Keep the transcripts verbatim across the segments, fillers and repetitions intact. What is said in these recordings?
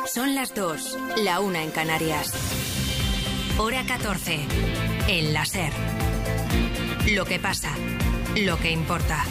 Son las dos, la una en Canarias. Hora catorce, en la SER. Lo que pasa, lo que importa.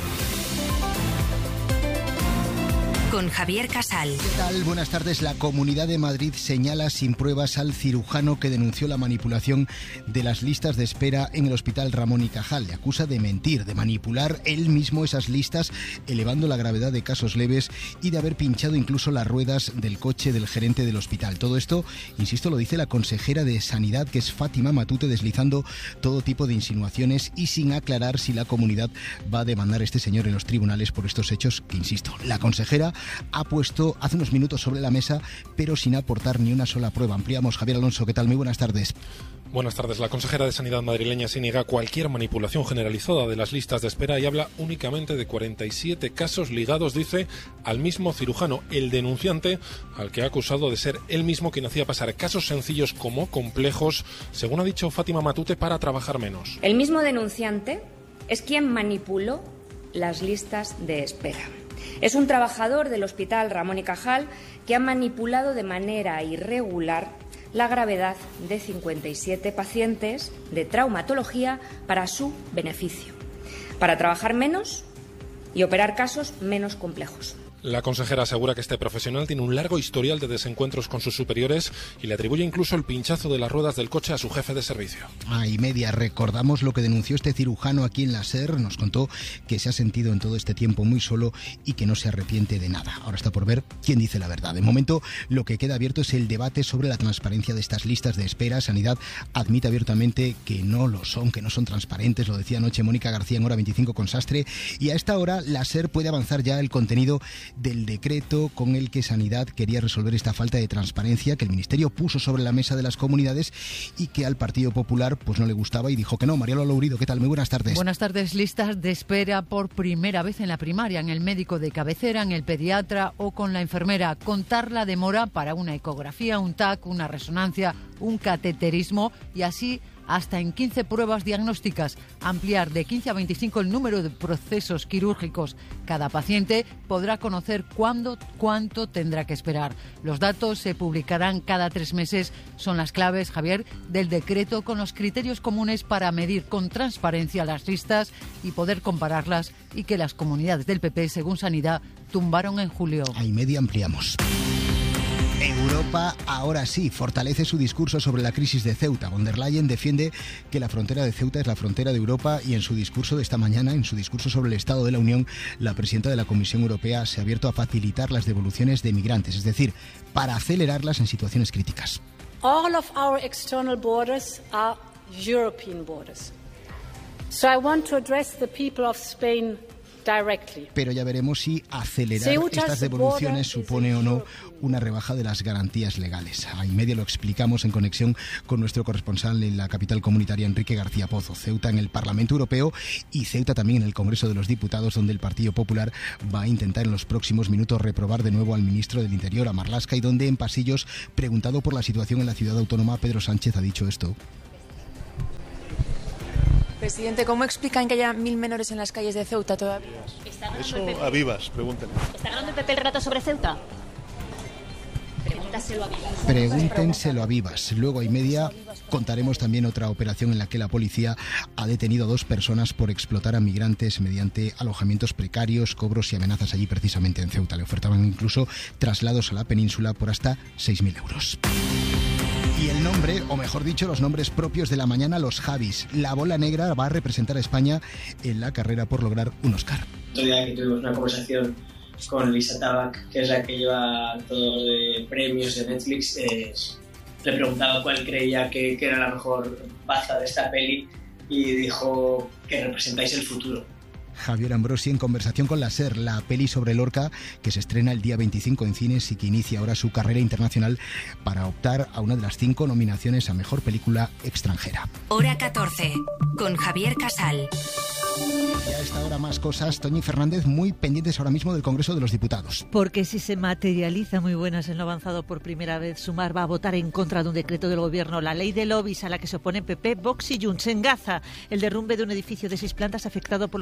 Con Javier Casal. ¿Qué tal? Buenas tardes. La Comunidad de Madrid señala sin pruebas al cirujano que denunció la manipulación de las listas de espera en el Hospital Ramón y Cajal. Le acusa de mentir, de manipular él mismo esas listas, elevando la gravedad de casos leves y de haber pinchado incluso las ruedas del coche del gerente del hospital. Todo esto, insisto, lo dice la consejera de Sanidad, que es Fátima Matute, deslizando todo tipo de insinuaciones y sin aclarar si la comunidad va a demandar a este señor en los tribunales por estos hechos que, insisto, la consejera ha puesto hace unos minutos sobre la mesa, pero sin aportar ni una sola prueba. Ampliamos. Javier Alonso, ¿qué tal? Muy buenas tardes. Buenas tardes. La consejera de Sanidad madrileña se niega cualquier manipulación generalizada de las listas de espera y habla únicamente de cuarenta y siete casos ligados, dice, al mismo cirujano, el denunciante, al que ha acusado de ser él mismo quien hacía pasar casos sencillos como complejos, según ha dicho Fátima Matute, para trabajar menos. El mismo denunciante es quien manipuló las listas de espera. Es un trabajador del Hospital Ramón y Cajal que ha manipulado de manera irregular la gravedad de cincuenta y siete pacientes de traumatología para su beneficio, para trabajar menos y operar casos menos complejos. La consejera asegura que este profesional tiene un largo historial de desencuentros con sus superiores y le atribuye incluso el pinchazo de las ruedas del coche a su jefe de servicio. Ah, y media, recordamos lo que denunció este cirujano aquí en la SER. Nos contó que se ha sentido en todo este tiempo muy solo y que no se arrepiente de nada. Ahora está por ver quién dice la verdad. De momento, lo que queda abierto es el debate sobre la transparencia de estas listas de espera. Sanidad admite abiertamente que no lo son, que no son transparentes. Lo decía anoche Mónica García en Hora veinticinco con Sastre. Y a esta hora, la SER puede avanzar ya el contenido del decreto con el que Sanidad quería resolver esta falta de transparencia que el Ministerio puso sobre la mesa de las comunidades y que al Partido Popular pues no le gustaba y dijo que no. Mariano Lourido, ¿qué tal? Muy buenas tardes. Buenas tardes. Listas de espera por primera vez en la primaria, en el médico de cabecera, en el pediatra o con la enfermera. Contar la demora para una ecografía, un T A C, una resonancia, un cateterismo y así hasta en quince pruebas diagnósticas. Ampliar de quince a veinticinco el número de procesos quirúrgicos. Cada paciente podrá conocer cuándo, cuánto tendrá que esperar. Los datos se publicarán cada tres meses. Son las claves, Javier, del decreto con los criterios comunes para medir con transparencia las listas y poder compararlas y que las comunidades del P P, según Sanidad, tumbaron en julio. Ahí media ampliamos. Europa ahora sí fortalece su discurso sobre la crisis de Ceuta. Von der Leyen defiende que la frontera de Ceuta es la frontera de Europa y en su discurso de esta mañana, en su discurso sobre el Estado de la Unión, la presidenta de la Comisión Europea se ha abierto a facilitar las devoluciones de migrantes, es decir, para acelerarlas en situaciones críticas. All of our external borders are European borders. So I want to address the people of Spain directly. Pero ya veremos si acelerar estas devoluciones supone o no una rebaja de las garantías legales. A y media lo explicamos en conexión con nuestro corresponsal en la capital comunitaria, Enrique García Pozo. Ceuta en el Parlamento Europeo y Ceuta también en el Congreso de los Diputados, donde el Partido Popular va a intentar en los próximos minutos reprobar de nuevo al ministro del Interior, a Marlaska, y donde en pasillos, preguntado por la situación en la ciudad autónoma, Pedro Sánchez ha dicho esto. Presidente, ¿cómo explican que haya mil menores en las calles de Ceuta todavía? Eso a vivas, pregúntenle. ¿Está ganando el P P el relato sobre Ceuta? Pregúntaselo a Vivas. Pregúntenselo a Vivas. Luego a y media contaremos también otra operación en la que la policía ha detenido a dos personas por explotar a migrantes mediante alojamientos precarios, cobros y amenazas allí precisamente en Ceuta. Le ofertaban incluso traslados a la península por hasta seis mil euros. Y el nombre, o mejor dicho, los nombres propios de la mañana, los Javis. La bola negra va a representar a España en la carrera por lograr un Oscar. Otro día que tuvimos una conversación con Lisa Tabac, que es la que lleva todo de premios de Netflix, eh, le preguntaba cuál creía que, que era la mejor baza de esta peli y dijo que representáis el futuro. Javier Ambrosi en conversación con la SER, la peli sobre Lorca que se estrena el día veinticinco en cines y que inicia ahora su carrera internacional para optar a una de las cinco nominaciones a Mejor Película Extranjera. Hora catorce, con Javier Casal. Y a esta hora más cosas. Toñi Fernández, muy pendientes ahora mismo del Congreso de los Diputados. Porque si se materializa, muy buenas, en lo avanzado por primera vez, Sumar va a votar en contra de un decreto del Gobierno, la ley de lobbies a la que se oponen P P, Vox y Junts. En Gaza, el derrumbe de un edificio de seis plantas afectado por los ataques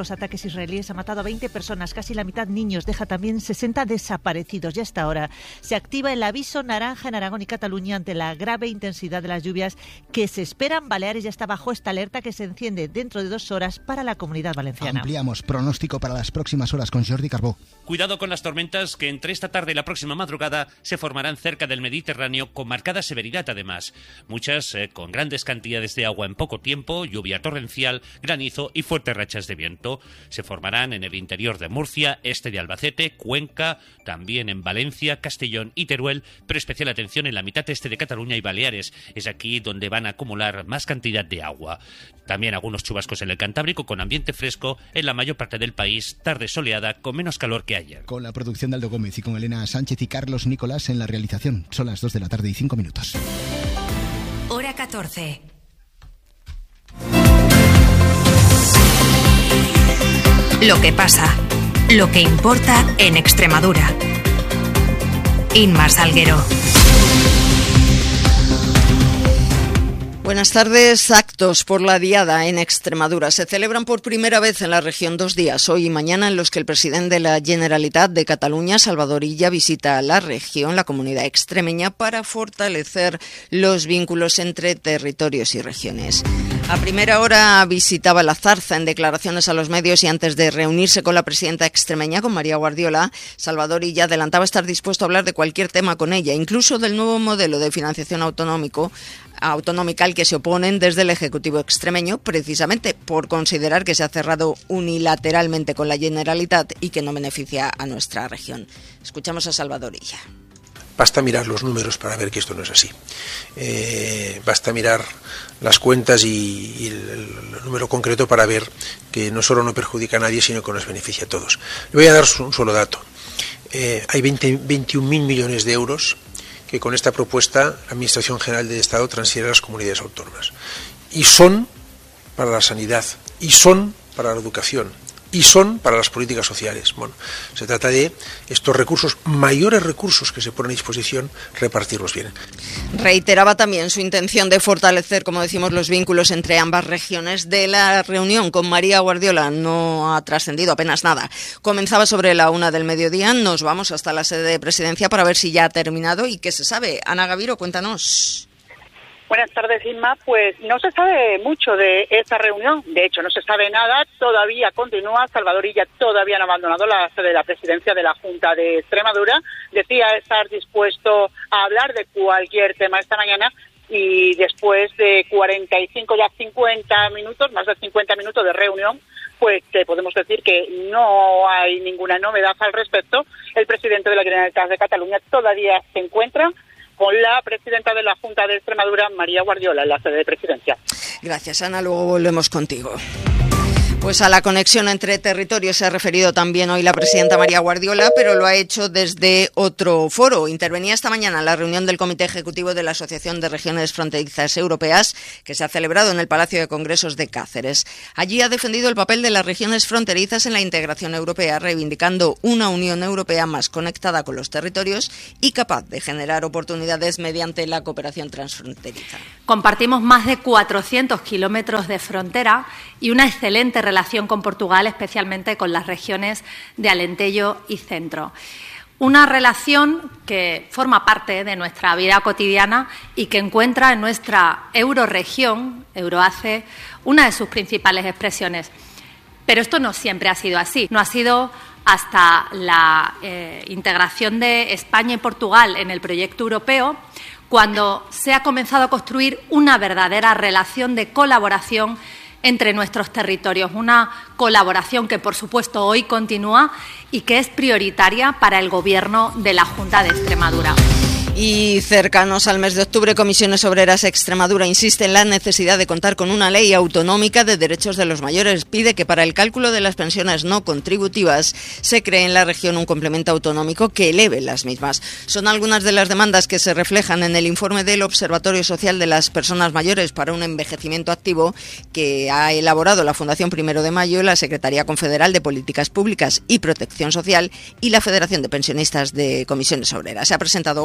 israelíes ha matado a veinte personas, casi la mitad niños, deja también sesenta desaparecidos. Y hasta ahora se activa el aviso naranja en Aragón y Cataluña ante la grave intensidad de las lluvias que se esperan. Baleares ya está bajo esta alerta que se enciende dentro de dos horas para la Comunidad Valenciana. Ampliamos pronóstico para las próximas horas con Jordi Carbó. Cuidado con las tormentas que entre esta tarde y la próxima madrugada se formarán cerca del Mediterráneo con marcada severidad además. Muchas eh, con grandes cantidades de agua en poco tiempo, lluvia torrencial, granizo y fuertes rachas de viento. Se formarán en el interior de Murcia, este de Albacete, Cuenca, también en Valencia, Castellón y Teruel, pero especial atención en la mitad este de Cataluña y Baleares. Es aquí donde van a acumular más cantidad de agua. También algunos chubascos en el Cantábrico con ambiente fresco en la mayor parte del país, tarde soleada con menos calor que ayer. Con la producción de Aldo Gómez y con Elena Sánchez y Carlos Nicolás en la realización. Son las dos de la tarde y cinco minutos. Hora catorce. Lo que pasa, lo que importa en Extremadura. Inma Salguero. Buenas tardes. Actos por la Diada en Extremadura. Se celebran por primera vez en la región dos días, hoy y mañana, en los que el presidente de la Generalitat de Cataluña, Salvador Illa, visita la región, la comunidad extremeña, para fortalecer los vínculos entre territorios y regiones. A primera hora visitaba la Zarza en declaraciones a los medios y antes de reunirse con la presidenta extremeña, con María Guardiola, Salvador Illa adelantaba estar dispuesto a hablar de cualquier tema con ella, incluso del nuevo modelo de financiación autonómico autonómica al que se oponen desde el Ejecutivo extremeño, precisamente por considerar que se ha cerrado unilateralmente con la Generalitat y que no beneficia a nuestra región. Escuchamos a Salvador Illa. Basta mirar los números para ver que esto no es así. Eh, basta mirar las cuentas y, y el, el número concreto para ver que no solo no perjudica a nadie, sino que nos beneficia a todos. Le voy a dar un solo dato. Eh, hay veinte, veintiún mil millones de euros que con esta propuesta la Administración General del Estado transfiere a las comunidades autónomas. Y son para la sanidad, y son para la educación, y son para las políticas sociales. Bueno, se trata de estos recursos, mayores recursos que se ponen a disposición, repartirlos bien. Reiteraba también su intención de fortalecer, como decimos, los vínculos entre ambas regiones. De la reunión con María Guardiola no ha trascendido apenas nada. Comenzaba sobre la una del mediodía. Nos vamos hasta la sede de Presidencia para ver si ya ha terminado y qué se sabe. Ana Gaviro, cuéntanos. Buenas tardes, Inma. Pues no se sabe mucho de esta reunión. De hecho, no se sabe nada. Todavía continúa. Salvador Illa todavía no ha abandonado la sede de la presidencia de la Junta de Extremadura. Decía estar dispuesto a hablar de cualquier tema esta mañana y después de cuarenta y cinco, ya cincuenta minutos, más de cincuenta minutos de reunión, pues te podemos decir que no hay ninguna novedad al respecto. El presidente de la Generalitat de Cataluña todavía se encuentra con la presidenta de la Junta de Extremadura, María Guardiola, en la sede de presidencia. Gracias, Ana. Luego volvemos contigo. Pues a la conexión entre territorios se ha referido también hoy la presidenta María Guardiola, pero lo ha hecho desde otro foro. Intervenía esta mañana en la reunión del Comité Ejecutivo de la Asociación de Regiones Fronterizas Europeas, que se ha celebrado en el Palacio de Congresos de Cáceres. Allí ha defendido el papel de las regiones fronterizas en la integración europea, reivindicando una Unión Europea más conectada con los territorios y capaz de generar oportunidades mediante la cooperación transfronteriza. Compartimos más de cuatrocientos kilómetros de frontera y una excelente relación con Portugal, especialmente con las regiones de Alentejo y Centro. Una relación que forma parte de nuestra vida cotidiana y que encuentra en nuestra eurorregión, Euroace, una de sus principales expresiones. Pero esto no siempre ha sido así. No ha sido hasta la eh, integración de España y Portugal en el proyecto europeo cuando se ha comenzado a construir una verdadera relación de colaboración entre nuestros territorios, una colaboración que, por supuesto, hoy continúa y que es prioritaria para el Gobierno de la Junta de Extremadura. Y cercanos al mes de octubre, Comisiones Obreras Extremadura insiste en la necesidad de contar con una ley autonómica de derechos de los mayores. Pide que para el cálculo de las pensiones no contributivas se cree en la región un complemento autonómico que eleve las mismas. Son algunas de las demandas que se reflejan en el informe del Observatorio Social de las Personas Mayores para un Envejecimiento Activo que ha elaborado la Fundación Primero de Mayo, la Secretaría Confederal de Políticas Públicas y Protección Social y la Federación de Pensionistas de Comisiones Obreras. Se ha presentado hoy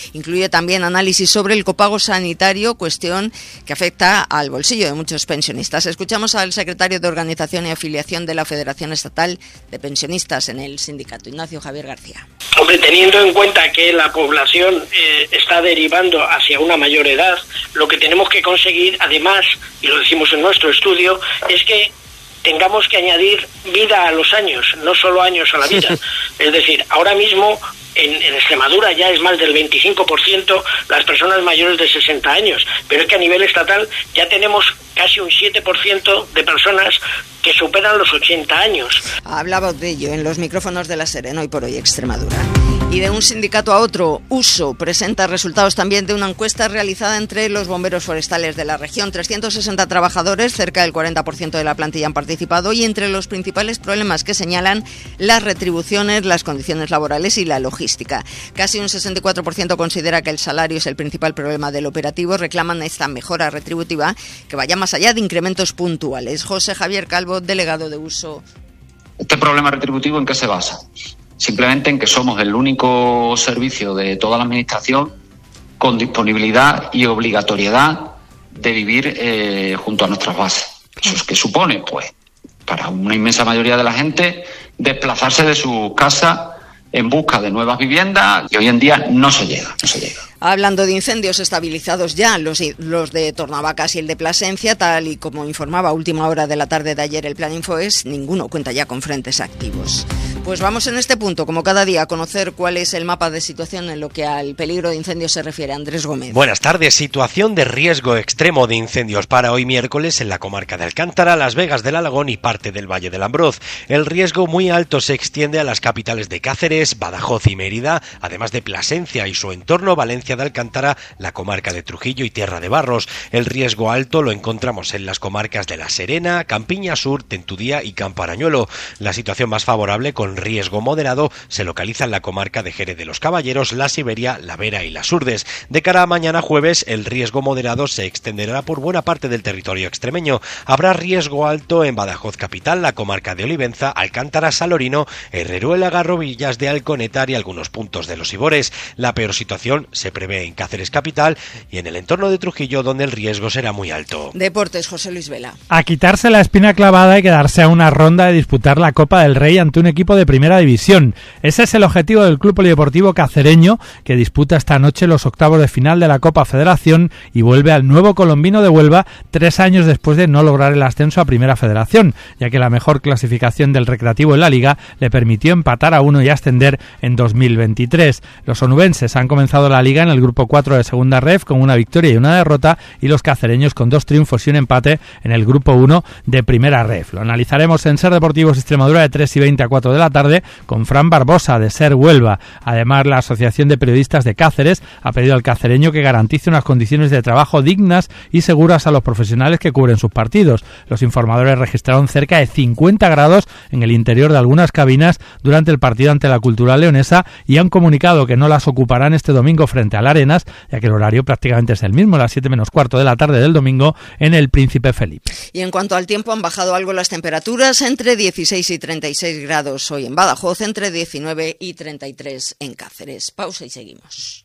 Incluye también análisis sobre el copago sanitario, cuestión que afecta al bolsillo de muchos pensionistas. Escuchamos al secretario de Organización y Afiliación de la Federación Estatal de Pensionistas en el sindicato, Ignacio Javier García. Hombre, teniendo en cuenta que la población eh, está derivando hacia una mayor edad, lo que tenemos que conseguir, además, y lo decimos en nuestro estudio, es que tengamos que añadir vida a los años, no solo años a la vida. Es decir, ahora mismo en, en Extremadura ya es más del veinticinco por ciento las personas mayores de sesenta años, pero es que a nivel estatal ya tenemos casi un siete por ciento de personas que superan los ochenta años. Hablaba de ello en los micrófonos de la SER en Hoy por Hoy Extremadura. Y de un sindicato a otro, Uso presenta resultados también de una encuesta realizada entre los bomberos forestales de la región. trescientos sesenta trabajadores, cerca del cuarenta por ciento de la plantilla han participado, y entre los principales problemas que señalan, las retribuciones, las condiciones laborales y la logística. Casi un sesenta y cuatro por ciento considera que el salario es el principal problema del operativo. Reclaman esta mejora retributiva que vaya más allá de incrementos puntuales. José Javier Calvo, delegado de Uso. ¿Este problema retributivo en qué se basa? Simplemente en que somos el único servicio de toda la administración con disponibilidad y obligatoriedad de vivir eh, junto a nuestras bases. ¿Eso es qué supone? Pues para una inmensa mayoría de la gente desplazarse de su casa en busca de nuevas viviendas, y hoy en día no se llega, no se llega. Hablando de incendios estabilizados ya, los, los de Tornavacas y el de Plasencia, tal y como informaba a última hora de la tarde de ayer el Plan Infoes, ninguno cuenta ya con frentes activos. Pues vamos en este punto, como cada día, a conocer cuál es el mapa de situación en lo que al peligro de incendios se refiere. Andrés Gómez. Buenas tardes. Situación de riesgo extremo de incendios para hoy miércoles en la comarca de Alcántara, Las Vegas del Alagón y parte del Valle del Ambroz. El riesgo muy alto se extiende a las capitales de Cáceres, Badajoz y Mérida, además de Plasencia y su entorno, Valencia de Alcántara, la comarca de Trujillo y Tierra de Barros. El riesgo alto lo encontramos en las comarcas de La Serena, Campiña Sur, Tentudía y Camparañuelo. La situación más favorable, con riesgo moderado, se localiza en la comarca de Jerez de los Caballeros, La Siberia, La Vera y Las Urdes. De cara a mañana jueves, el riesgo moderado se extenderá por buena parte del territorio extremeño. Habrá riesgo alto en Badajoz capital, la comarca de Olivenza, Alcántara, Salorino, Herreruela, Garrovillas de Alconetar y algunos puntos de los Ibores. La peor situación se prevé en Cáceres capital y en el entorno de Trujillo, donde el riesgo será muy alto. Deportes, José Luis Vela. A quitarse la espina clavada y quedarse a una ronda de disputar la Copa del Rey ante un equipo de primera división. Ese es el objetivo del Club Polideportivo Cacereño, que disputa esta noche los octavos de final de la Copa Federación y vuelve al nuevo colombino de Huelva tres años después de no lograr el ascenso a Primera Federación, ya que la mejor clasificación del Recreativo en la Liga le permitió empatar a uno y ascender en dos mil veintitrés. Los onubenses han comenzado la Liga en el grupo cuatro de Segunda Ref con una victoria y una derrota, y los cacereños con dos triunfos y un empate en el grupo uno de Primera Ref. Lo analizaremos en Ser Deportivos Extremadura de tres y veinte a cuatro de la tarde con Fran Barbosa de Ser Huelva. Además, la Asociación de Periodistas de Cáceres ha pedido al cacereño que garantice unas condiciones de trabajo dignas y seguras a los profesionales que cubren sus partidos. Los informadores registraron cerca de cincuenta grados en el interior de algunas cabinas durante el partido ante la Cultural Leonesa y han comunicado que no las ocuparán este domingo frente al Arenas, ya que el horario prácticamente es el mismo, las siete menos cuarto de la tarde del domingo en el Príncipe Felipe. Y en cuanto al tiempo, han bajado algo las temperaturas, entre dieciséis y treinta y seis grados hoy en Badajoz, entre diecinueve y treinta y tres en Cáceres. Pausa y seguimos.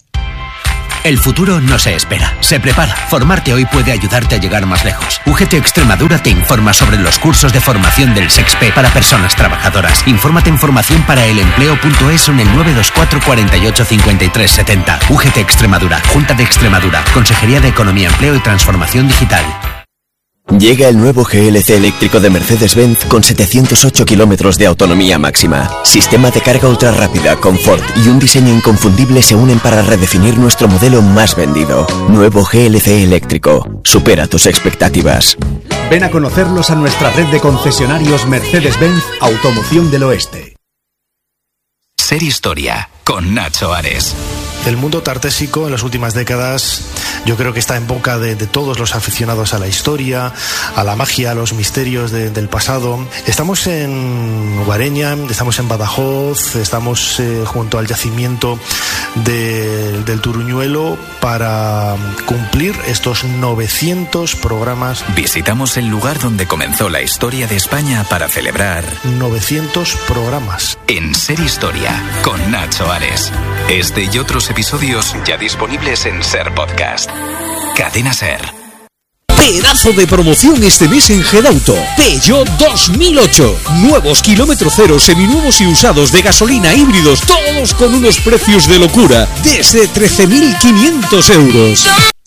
El futuro no se espera, se prepara. Formarte hoy puede ayudarte a llegar más lejos. U G T Extremadura te informa sobre los cursos de formación del SEXPE para personas trabajadoras. Infórmate en formación para el empleo punto es o en el nueve dos cuatro cuarenta y ocho cincuenta y tres setenta. U G T Extremadura, Junta de Extremadura, Consejería de Economía, Empleo y Transformación Digital. Llega el nuevo G L C eléctrico de Mercedes-Benz con setecientos ocho kilómetros de autonomía máxima. Sistema de carga ultra rápida, confort y un diseño inconfundible se unen para redefinir nuestro modelo más vendido. Nuevo G L C eléctrico. Supera tus expectativas. Ven a conocerlos a nuestra red de concesionarios Mercedes-Benz Automoción del Oeste. Ser Historia, con Nacho Ares. El mundo tartésico en las últimas décadas yo creo que está en boca de, de todos los aficionados a la historia, a la magia, a los misterios de, del pasado. Estamos en Guareña, estamos en Badajoz, estamos eh, junto al yacimiento de, del Turuñuelo para cumplir estos novecientos programas. Visitamos el lugar donde comenzó la historia de España para celebrar novecientos programas. En Ser Historia, con Nacho Ares. Este y otros episodios ya disponibles en Ser Podcast. Cadena Ser. Pedazo de promoción este mes en Gedauto. Peugeot dos mil ocho. Nuevos kilómetro cero, seminuevos y usados de gasolina, híbridos, todos con unos precios de locura, desde trece mil quinientos euros.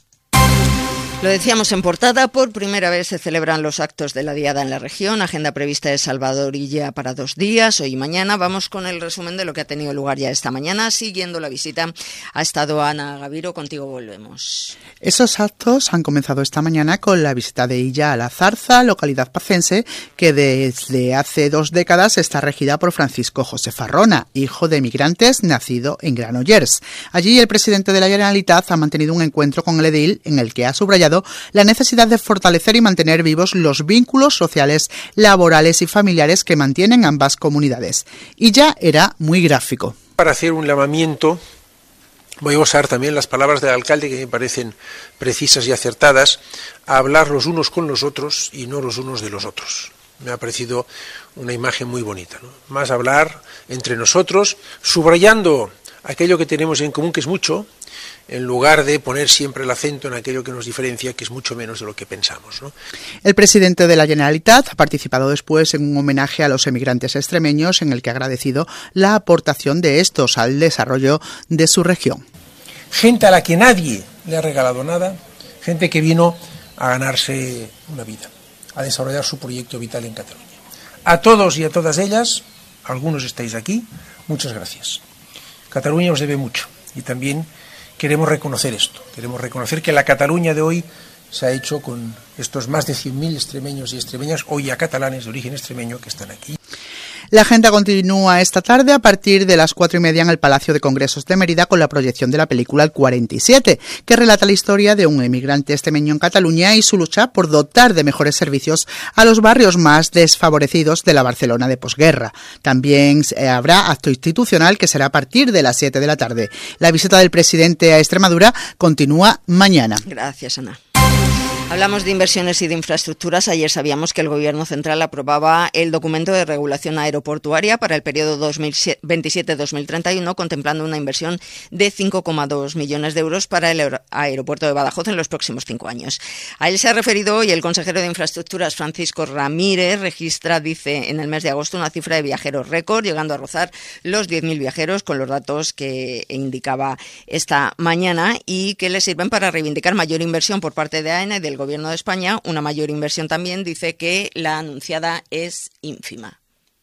Lo decíamos en portada, por primera vez se celebran los actos de la Diada en la región. Agenda prevista de Salvadorilla para dos días, hoy y mañana. Vamos con el resumen de lo que ha tenido lugar ya esta mañana. Siguiendo la visita ha estado Ana Gaviro, contigo volvemos. Esos actos han comenzado esta mañana con la visita de Illa a la Zarza, localidad pacense que desde hace dos décadas está regida por Francisco José Farrona, hijo de migrantes nacido en Granollers. Allí el presidente de la Generalitat ha mantenido un encuentro con el edil en el que ha subrayado la necesidad de fortalecer y mantener vivos los vínculos sociales, laborales y familiares que mantienen ambas comunidades. Y ya era muy gráfico. Para hacer un llamamiento, voy a usar también las palabras del alcalde que me parecen precisas y acertadas, a hablar los unos con los otros y no los unos de los otros. Me ha parecido una imagen muy bonita, ¿no? Más hablar entre nosotros, subrayando aquello que tenemos en común, que es mucho, en lugar de poner siempre el acento en aquello que nos diferencia, que es mucho menos de lo que pensamos, ¿no? El presidente de la Generalitat ha participado después en un homenaje a los emigrantes extremeños en el que ha agradecido la aportación de estos al desarrollo de su región. Gente a la que nadie le ha regalado nada, gente que vino a ganarse una vida, a desarrollar su proyecto vital en Cataluña. A todos y a todas ellas, algunos estáis aquí, muchas gracias. Cataluña os debe mucho y también queremos reconocer esto, queremos reconocer que la Cataluña de hoy se ha hecho con estos más de cien mil extremeños y extremeñas, hoy ya catalanes de origen extremeño, que están aquí. La agenda continúa esta tarde a partir de las cuatro y media en el Palacio de Congresos de Mérida con la proyección de la película El cuarenta y siete, que relata la historia de un emigrante extremeño en Cataluña y su lucha por dotar de mejores servicios a los barrios más desfavorecidos de la Barcelona de posguerra. También habrá acto institucional que será a partir de las siete de la tarde. La visita del presidente a Extremadura continúa mañana. Gracias, Ana. Hablamos de inversiones y de infraestructuras. Ayer sabíamos que el Gobierno central aprobaba el documento de regulación aeroportuaria para el periodo dos mil veintisiete a dos mil treinta y uno, contemplando una inversión de cinco coma dos millones de euros para el aeropuerto de Badajoz en los próximos cinco años. A él se ha referido hoy el consejero de Infraestructuras, Francisco Ramírez. Registra, dice, en el mes de agosto una cifra de viajeros récord, llegando a rozar los diez mil viajeros, con los datos que indicaba esta mañana, y que le sirven para reivindicar mayor inversión por parte de AENA y del Gobierno de España, una mayor inversión también. Dice que la anunciada es ínfima.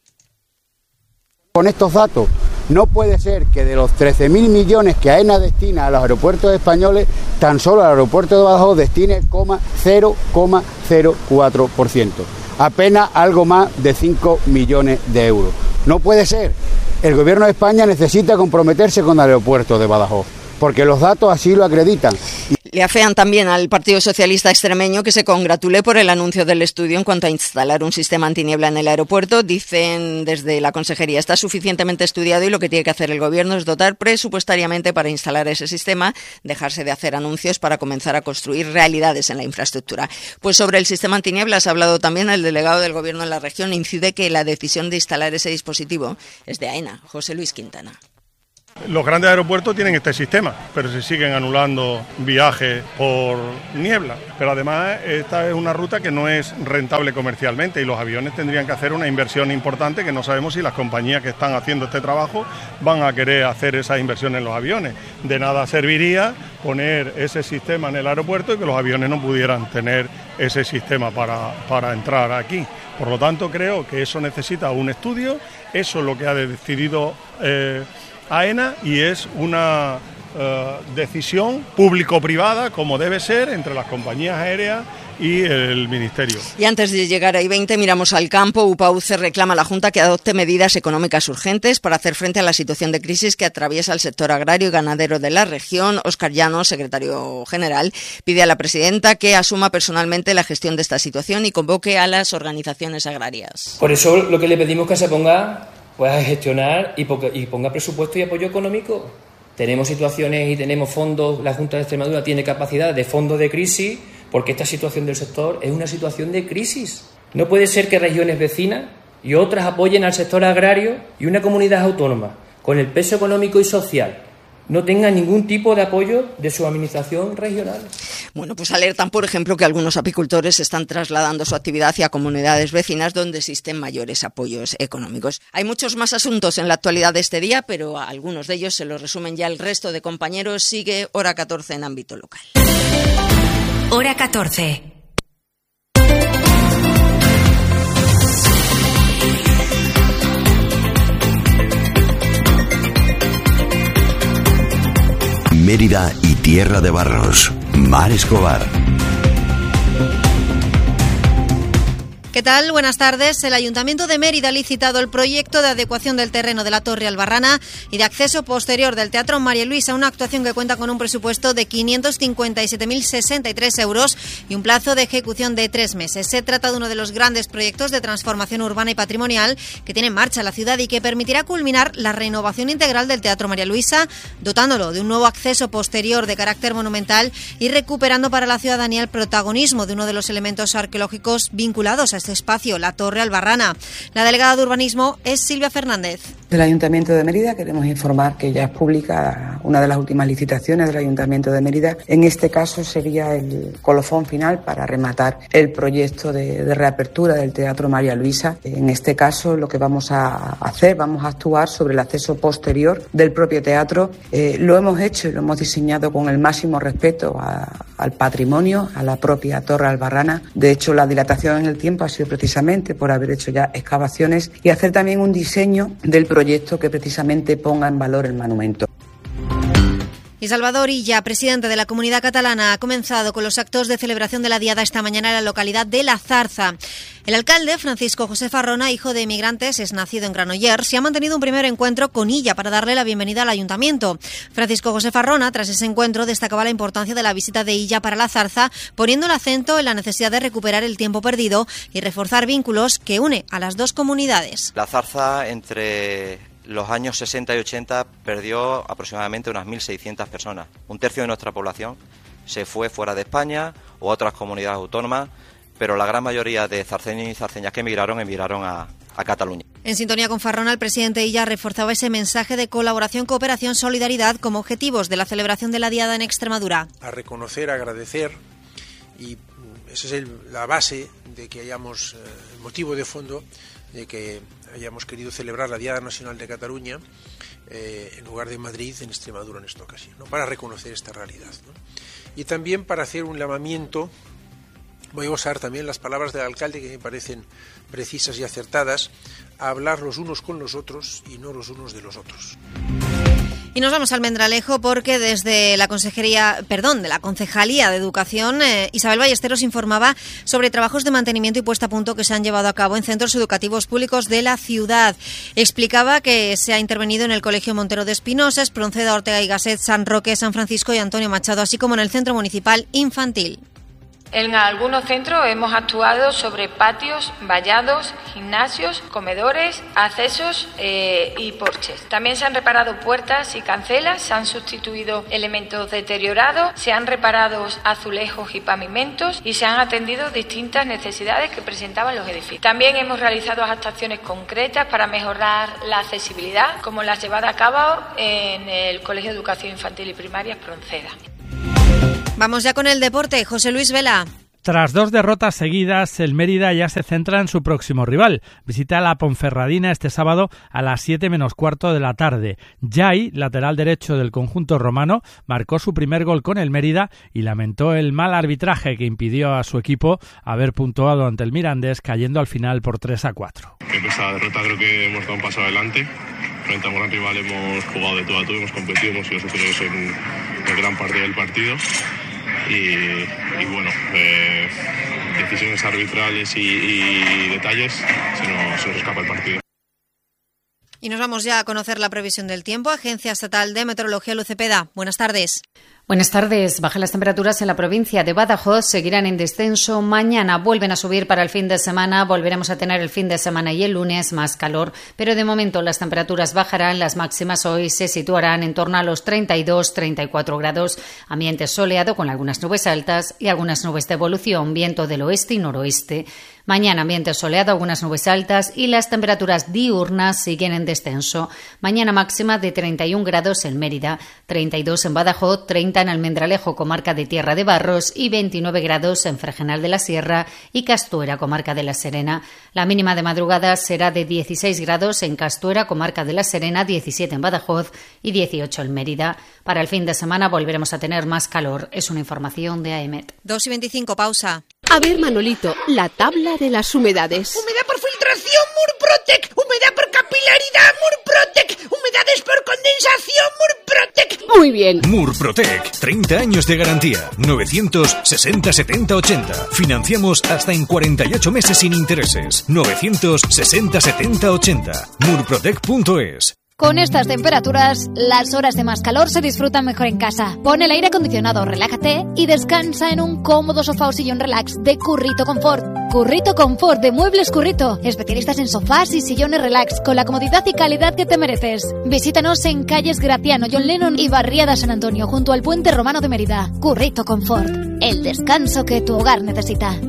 Con estos datos, no puede ser que de los trece mil millones que AENA destina a los aeropuertos españoles, tan solo al aeropuerto de Badajoz destine cero coma cero cuatro por ciento, apenas algo más de cinco millones de euros. No puede ser. El Gobierno de España necesita comprometerse con el aeropuerto de Badajoz, porque los datos así lo acreditan. Le afean también al Partido Socialista extremeño que se congratule por el anuncio del estudio en cuanto a instalar un sistema antiniebla en el aeropuerto. Dicen desde la Consejería, está suficientemente estudiado y lo que tiene que hacer el Gobierno es dotar presupuestariamente para instalar ese sistema, dejarse de hacer anuncios para comenzar a construir realidades en la infraestructura. Pues sobre el sistema antinieblas ha hablado también el delegado del Gobierno en la región. Incide que la decisión de instalar ese dispositivo es de AENA, José Luis Quintana. Los grandes aeropuertos tienen este sistema, pero se siguen anulando viajes por niebla. Pero además esta es una ruta que no es rentable comercialmente y los aviones tendrían que hacer una inversión importante que no sabemos si las compañías que están haciendo este trabajo van a querer hacer esa inversión en los aviones. De nada serviría poner ese sistema en el aeropuerto y que los aviones no pudieran tener ese sistema para, para entrar aquí. Por lo tanto, creo que eso necesita un estudio, eso es lo que ha decidido Eh, AENA y es una uh, decisión público-privada, como debe ser, entre las compañías aéreas y el Ministerio. Y antes de llegar a I veinte, miramos al campo. UPAUCE reclama a la Junta que adopte medidas económicas urgentes para hacer frente a la situación de crisis que atraviesa el sector agrario y ganadero de la región. Óscar Llanos, secretario general, pide a la presidenta que asuma personalmente la gestión de esta situación y convoque a las organizaciones agrarias. Por eso lo que le pedimos que se ponga pues a gestionar y ponga presupuesto y apoyo económico tenemos situaciones y tenemos fondos, la Junta de Extremadura tiene capacidad de fondos de crisis, porque esta situación del sector es una situación de crisis. No puede ser que regiones vecinas y otras apoyen al sector agrario y una comunidad autónoma con el peso económico y social no tenga ningún tipo de apoyo de su administración regional. Bueno, pues alertan, por ejemplo, que algunos apicultores están trasladando su actividad hacia comunidades vecinas donde existen mayores apoyos económicos. Hay muchos más asuntos en la actualidad de este día, pero a algunos de ellos se los resumen ya el resto de compañeros. Sigue Hora catorce en ámbito local. Hora catorce. Mérida y Tierra de Barros. Mar Escobar. ¿Qué tal? Buenas tardes. El Ayuntamiento de Mérida ha licitado el proyecto de adecuación del terreno de la Torre Albarrana y de acceso posterior del Teatro María Luisa, una actuación que cuenta con un presupuesto de quinientos cincuenta y siete mil sesenta y tres euros y un plazo de ejecución de tres meses. Se trata de uno de los grandes proyectos de transformación urbana y patrimonial que tiene en marcha la ciudad y que permitirá culminar la renovación integral del Teatro María Luisa, dotándolo de un nuevo acceso posterior de carácter monumental y recuperando para la ciudadanía el protagonismo de uno de los elementos arqueológicos vinculados a este espacio, la Torre Albarrana. La delegada de Urbanismo es Silvia Fernández. Del Ayuntamiento de Mérida queremos informar que ya es pública una de las últimas licitaciones del Ayuntamiento de Mérida. En este caso sería el colofón final para rematar el proyecto de, de reapertura del Teatro María Luisa. En este caso lo que vamos a hacer, vamos a actuar sobre el acceso posterior del propio teatro. Eh, lo hemos hecho y lo hemos diseñado con el máximo respeto a, al patrimonio, a la propia Torre Albarrana. De hecho, la dilatación en el tiempo ha sido precisamente por haber hecho ya excavaciones y hacer también un diseño del proyecto que precisamente ponga en valor el monumento. Y Salvador Illa, presidente de la Comunidad Catalana, ha comenzado con los actos de celebración de la Diada esta mañana en la localidad de La Zarza. El alcalde, Francisco José Farrona, hijo de emigrantes, es nacido en Granollers y ha mantenido un primer encuentro con Illa para darle la bienvenida al ayuntamiento. Francisco José Farrona, tras ese encuentro, destacaba la importancia de la visita de Illa para La Zarza, poniendo el acento en la necesidad de recuperar el tiempo perdido y reforzar vínculos que une a las dos comunidades. La Zarza, entre los años sesenta y ochenta, perdió aproximadamente unas mil seiscientas personas. Un tercio de nuestra población se fue fuera de España o a otras comunidades autónomas, pero la gran mayoría de zarceños y zarceñas que emigraron, emigraron a, a Cataluña. En sintonía con Farrona, el presidente Illa reforzaba ese mensaje de colaboración, cooperación, solidaridad como objetivos de la celebración de la Diada en Extremadura. A reconocer, agradecer, y esa es el, la base de que hayamos, eh, el motivo de fondo de que hayamos querido celebrar la Diada Nacional de Cataluña eh, en lugar de Madrid, en Extremadura en esta ocasión, ¿no? Para reconocer esta realidad, ¿no? Y también para hacer un llamamiento. Voy a usar también las palabras del alcalde que me parecen precisas y acertadas, a hablar los unos con los otros y no los unos de los otros. Y nos vamos al Almendralejo porque desde la Consejería, perdón, de la Concejalía de Educación, eh, Isabel Ballesteros informaba sobre trabajos de mantenimiento y puesta a punto que se han llevado a cabo en centros educativos públicos de la ciudad. Explicaba que se ha intervenido en el Colegio Montero de Espinosa, Espronceda, Ortega y Gasset, San Roque, San Francisco y Antonio Machado, así como en el Centro Municipal Infantil. En algunos centros hemos actuado sobre patios, vallados, gimnasios, comedores, accesos eh, y porches. También se han reparado puertas y cancelas, se han sustituido elementos deteriorados, se han reparado azulejos y pavimentos y se han atendido distintas necesidades que presentaban los edificios. También hemos realizado actuaciones concretas para mejorar la accesibilidad, como las llevadas a cabo en el Colegio de Educación Infantil y Primaria Espronceda. Vamos ya con el deporte. José Luis Vela. Tras dos derrotas seguidas, el Mérida ya se centra en su próximo rival. Visita a la Ponferradina este sábado a las siete menos cuarto de la tarde. Jai, lateral derecho del conjunto romano, marcó su primer gol con el Mérida y lamentó el mal arbitraje que impidió a su equipo haber puntuado ante el Mirandés, cayendo al final por tres a cuatro. En esta derrota creo que hemos dado un paso adelante. Frente a un gran rival hemos jugado de todo a todo, hemos competido, hemos sido superiores en, en gran parte del partido. Y, y bueno, eh, decisiones arbitrales y, y detalles se nos, se nos escapa el partido. Y nos vamos ya a conocer la previsión del tiempo. Agencia Estatal de Meteorología, Luz Cepeda. Buenas tardes. Buenas tardes. Bajan las temperaturas en la provincia de Badajoz, seguirán en descenso. Mañana vuelven a subir para el fin de semana. Volveremos a tener el fin de semana y el lunes más calor, pero de momento las temperaturas bajarán. Las máximas hoy se situarán en torno a los treinta y dos a treinta y cuatro grados. Ambiente soleado con algunas nubes altas y algunas nubes de evolución, viento del oeste y noroeste. Mañana ambiente soleado, algunas nubes altas y las temperaturas diurnas siguen en descenso. Mañana máxima de treinta y un grados en Mérida, treinta y dos en Badajoz, treinta en Almendralejo, comarca de Tierra de Barros, y veintinueve grados en Fregenal de la Sierra y Castuera, comarca de La Serena. La mínima de madrugada será de dieciséis grados en Castuera, comarca de La Serena, diecisiete en Badajoz y dieciocho en Mérida. Para el fin de semana volveremos a tener más calor. Es una información de AEMET. dos y veinticinco, pausa. A ver, Manolito, la tabla de las humedades. Humedad por filtración, Murprotec. Humedad por capilaridad, Murprotec. Humedades por condensación, Murprotec. Muy bien. Murprotec, treinta años de garantía. novecientos sesenta setenta ochenta. Financiamos hasta en cuarenta y ocho meses sin intereses. novecientos sesenta setenta ochenta. murprotec punto es. Con estas temperaturas, las horas de más calor se disfrutan mejor en casa. Pon el aire acondicionado, relájate y descansa en un cómodo sofá o sillón relax de Currito Confort. Currito Confort de Muebles Currito. Especialistas en sofás y sillones relax con la comodidad y calidad que te mereces. Visítanos en calles Graciano, John Lennon y Barriada San Antonio, junto al Puente Romano de Mérida. Currito Confort. El descanso que tu hogar necesita.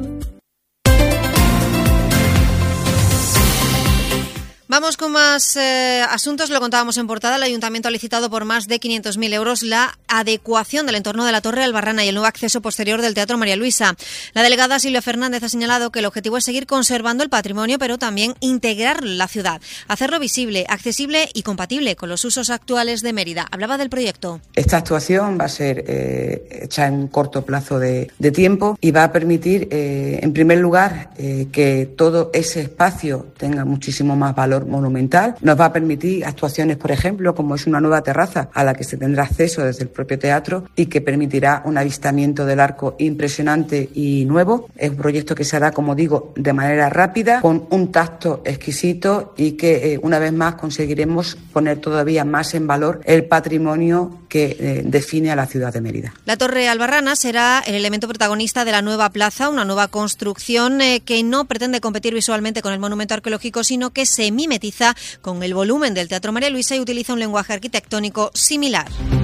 Vamos con más eh, asuntos. Lo contábamos en portada. El Ayuntamiento ha licitado por más de quinientos mil euros la adecuación del entorno de la Torre Albarrana y el nuevo acceso posterior del Teatro María Luisa. La delegada Silvia Fernández ha señalado que el objetivo es seguir conservando el patrimonio, pero también integrar la ciudad, hacerlo visible, accesible y compatible con los usos actuales de Mérida. Hablaba del proyecto. Esta actuación va a ser eh, hecha en un corto plazo de, de tiempo y va a permitir, eh, en primer lugar, eh, que todo ese espacio tenga muchísimo más valor monumental. Nos va a permitir actuaciones, por ejemplo, como es una nueva terraza a la que se tendrá acceso desde el propio teatro y que permitirá un avistamiento del arco impresionante y nuevo. Es un proyecto que se hará, como digo, de manera rápida, con un tacto exquisito y que, eh, una vez más, conseguiremos poner todavía más en valor el patrimonio que eh, define a la ciudad de Mérida. La Torre Albarrana será el elemento protagonista de la nueva plaza, una nueva construcción eh, que no pretende competir visualmente con el monumento arqueológico, sino que se mimetiza con el volumen del Teatro María Luisa y utiliza un lenguaje arquitectónico similar.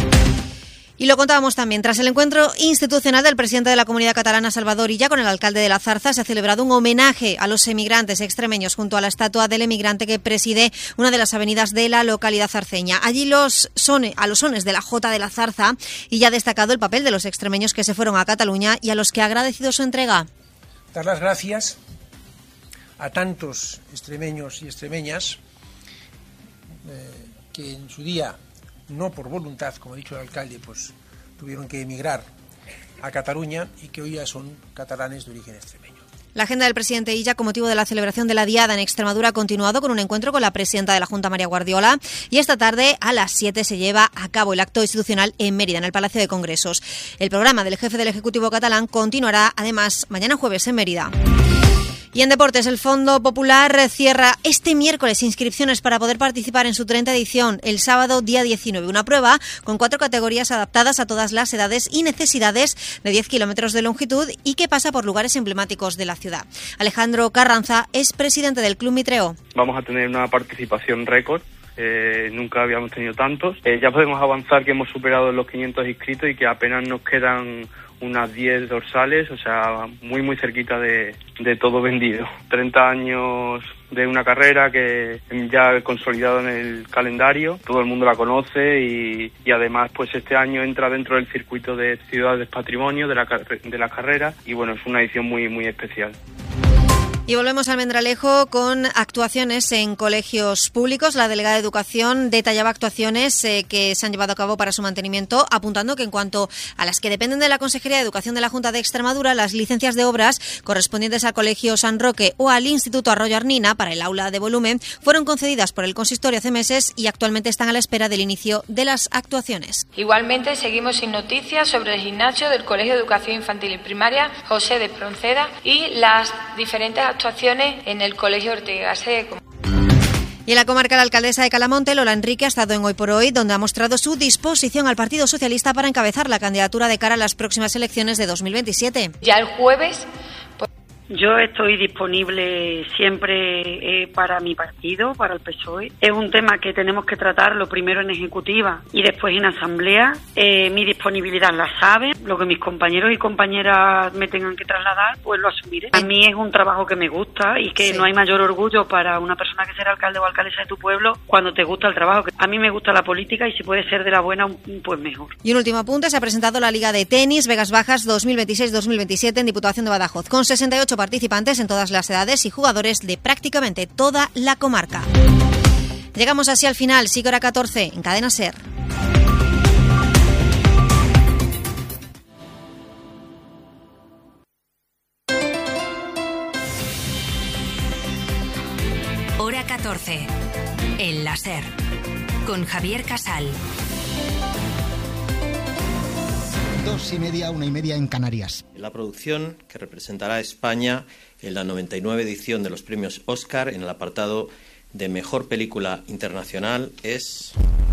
Y lo contábamos también, tras el encuentro institucional del presidente de la Comunidad Catalana, Salvador Illa, con el alcalde de La Zarza, se ha celebrado un homenaje a los emigrantes extremeños junto a la estatua del emigrante que preside una de las avenidas de la localidad zarceña. Allí los sone, a los sones de la Jota de La Zarza, y ya ha destacado el papel de los extremeños que se fueron a Cataluña y a los que ha agradecido su entrega. Dar las gracias a tantos extremeños y extremeñas eh, que en su día, no por voluntad, como ha dicho el alcalde, pues tuvieron que emigrar a Cataluña y que hoy ya son catalanes de origen extremeño. La agenda del presidente Illa, con motivo de la celebración de la Diada en Extremadura, ha continuado con un encuentro con la presidenta de la Junta, María Guardiola, y esta tarde a las siete se lleva a cabo el acto institucional en Mérida, en el Palacio de Congresos. El programa del jefe del Ejecutivo catalán continuará, además, mañana jueves en Mérida. Y en deportes, el Fondo Popular cierra este miércoles inscripciones para poder participar en su treinta edición, el sábado día diecinueve. Una prueba con cuatro categorías adaptadas a todas las edades y necesidades, de diez kilómetros de longitud y que pasa por lugares emblemáticos de la ciudad. Alejandro Carranza es presidente del Club Mitreo. Vamos a tener una participación récord. Eh, nunca habíamos tenido tantos. Eh, ya podemos avanzar que hemos superado los quinientos inscritos y que apenas nos quedan unas diez dorsales, o sea, muy muy cerquita de, de todo vendido. treinta años de una carrera que ya consolidado en el calendario, todo el mundo la conoce y, y además pues este año entra dentro del circuito de Ciudades Patrimonio de la, de la carrera y bueno, es una edición muy muy especial. Y volvemos a Almendralejo con actuaciones en colegios públicos. La delegada de Educación detallaba actuaciones eh, que se han llevado a cabo para su mantenimiento, apuntando que en cuanto a las que dependen de la Consejería de Educación de la Junta de Extremadura, las licencias de obras correspondientes al Colegio San Roque o al Instituto Arroyo Arnina para el aula de volumen fueron concedidas por el consistorio hace meses y actualmente están a la espera del inicio de las actuaciones. Igualmente seguimos sin noticias sobre el gimnasio del Colegio de Educación Infantil y Primaria José de Pronceda y las diferentes actuaciones en el Colegio Ortega Gasset. Y en la comarca, la alcaldesa de Calamonte, Lola Enrique, ha estado en Hoy por Hoy, donde ha mostrado su disposición al Partido Socialista para encabezar la candidatura de cara a las próximas elecciones de dos mil veintisiete. Ya el jueves... Yo estoy disponible siempre eh, para mi partido, para el P S O E. Es un tema que tenemos que tratarlo primero en ejecutiva y después en asamblea. Eh, mi disponibilidad la saben. Lo que mis compañeros y compañeras me tengan que trasladar, pues lo asumiré. A mí es un trabajo que me gusta y que sí. No hay mayor orgullo para una persona que será alcalde o alcaldesa de tu pueblo cuando te gusta el trabajo. A mí me gusta la política y si puede ser de la buena, pues mejor. Y un último apunte, se ha presentado la Liga de Tenis Vegas Bajas dos mil veintiséis dos mil veintisiete en Diputación de Badajoz, con sesenta y ocho participantes en todas las edades y jugadores de prácticamente toda la comarca. Llegamos así al final, sigue hora catorce en Cadena SER. Hora catorce en la SER con Javier Casal. Dos y media, una y media en Canarias. La producción que representará a España en la noventa y nueve edición de los premios Oscar en el apartado de Mejor Película Internacional es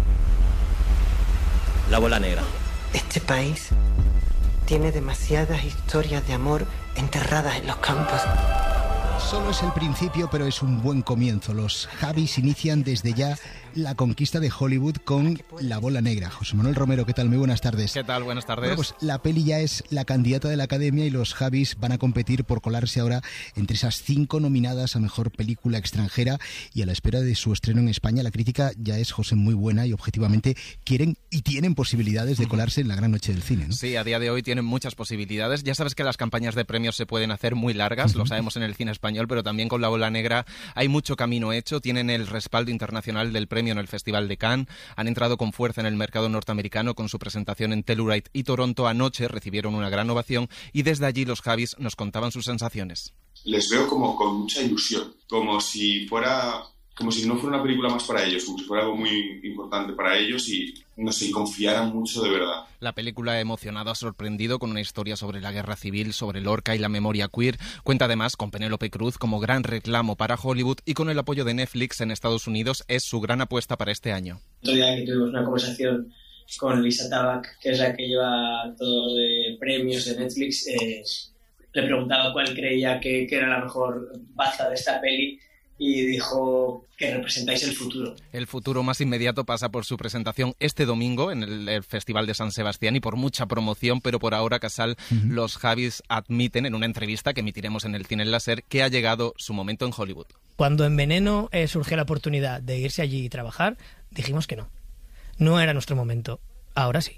La Bola Negra. Este país tiene demasiadas historias de amor enterradas en los campos. Solo es el principio, pero es un buen comienzo. Los Javis inician desde ya la conquista de Hollywood con La Bola Negra. José Manuel Romero, ¿qué tal? Muy buenas tardes. ¿Qué tal? Buenas tardes. Bueno, pues la peli ya es la candidata de la Academia y los Javis van a competir por colarse ahora entre esas cinco nominadas a Mejor Película Extranjera y a la espera de su estreno en España. La crítica ya es, José, muy buena y objetivamente quieren y tienen posibilidades de colarse en la gran noche del cine, ¿no? Sí, a día de hoy tienen muchas posibilidades. Ya sabes que las campañas de premios se pueden hacer muy largas, uh-huh. Lo sabemos en el cine español, pero también con La Bola Negra hay mucho camino hecho. Tienen el respaldo internacional del premio en el Festival de Cannes, han entrado con fuerza en el mercado norteamericano con su presentación en Telluride y Toronto. Anoche recibieron una gran ovación y desde allí los Javis nos contaban sus sensaciones. Les veo como con mucha ilusión, como si fuera, como si no fuera una película más para ellos, como si fuera algo muy importante para ellos y, no sé, confiaran mucho de verdad. La película ha emocionado, ha sorprendido con una historia sobre la guerra civil, sobre Lorca y la memoria queer. Cuenta además con Penélope Cruz como gran reclamo para Hollywood y con el apoyo de Netflix en Estados Unidos es su gran apuesta para este año. Otro día que tuvimos una conversación con Lisa Tabak, que es la que lleva todo de premios de Netflix, eh, le preguntaba cuál creía que, que era la mejor baza de esta peli y dijo que representáis el futuro. El futuro más inmediato pasa por su presentación este domingo en el, el Festival de San Sebastián y por mucha promoción, pero por ahora, Casal, uh-huh. Los Javis admiten en una entrevista que emitiremos en el Cine en la SER que ha llegado su momento en Hollywood. Cuando en Veneno eh, surgió la oportunidad de irse allí y trabajar, dijimos que no. No era nuestro momento. Ahora sí.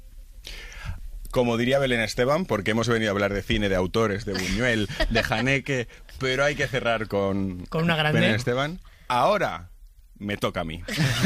Como diría Belén Esteban, porque hemos venido a hablar de cine, de autores, de Buñuel, de Haneke, pero hay que cerrar con, con una grande. Belén Esteban. Ahora me toca a mí.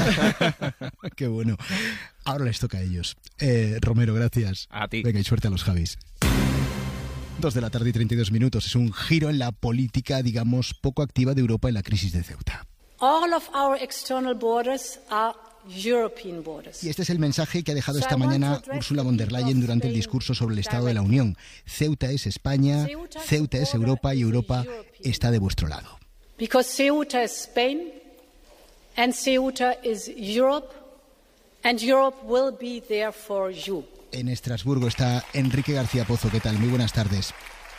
Qué bueno. Ahora les toca a ellos. Eh, Romero, gracias. A ti. Venga, y suerte a los Javis. Dos de la tarde y treinta y dos minutos. Es un giro en la política, digamos, poco activa de Europa en la crisis de Ceuta. All of our external borders are European borders. Y este es el mensaje que ha dejado esta mañana Ursula von der Leyen durante el discurso sobre el Estado de la Unión. Ceuta es España, Ceuta es Europa y Europa está de vuestro lado. Because Ceuta is Spain and Ceuta is Europe and Europe will be there for you. En Estrasburgo está Enrique García Pozo. ¿Qué tal? Muy buenas tardes.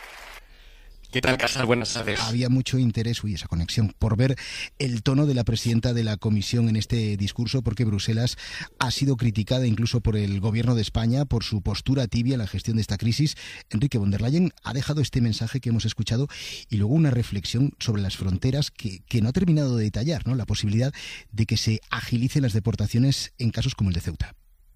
¿Qué tal, Casal? Buenas tardes. Había mucho interés, uy, esa conexión, por ver el tono de la presidenta de la Comisión en este discurso, porque Bruselas ha sido criticada incluso por el Gobierno de España por su postura tibia en la gestión de esta crisis. Enrique von der Leyen ha dejado este mensaje que hemos escuchado y luego una reflexión sobre las fronteras que, que no ha terminado de detallar, ¿no? La posibilidad de que se agilicen las deportaciones en casos como el de Ceuta.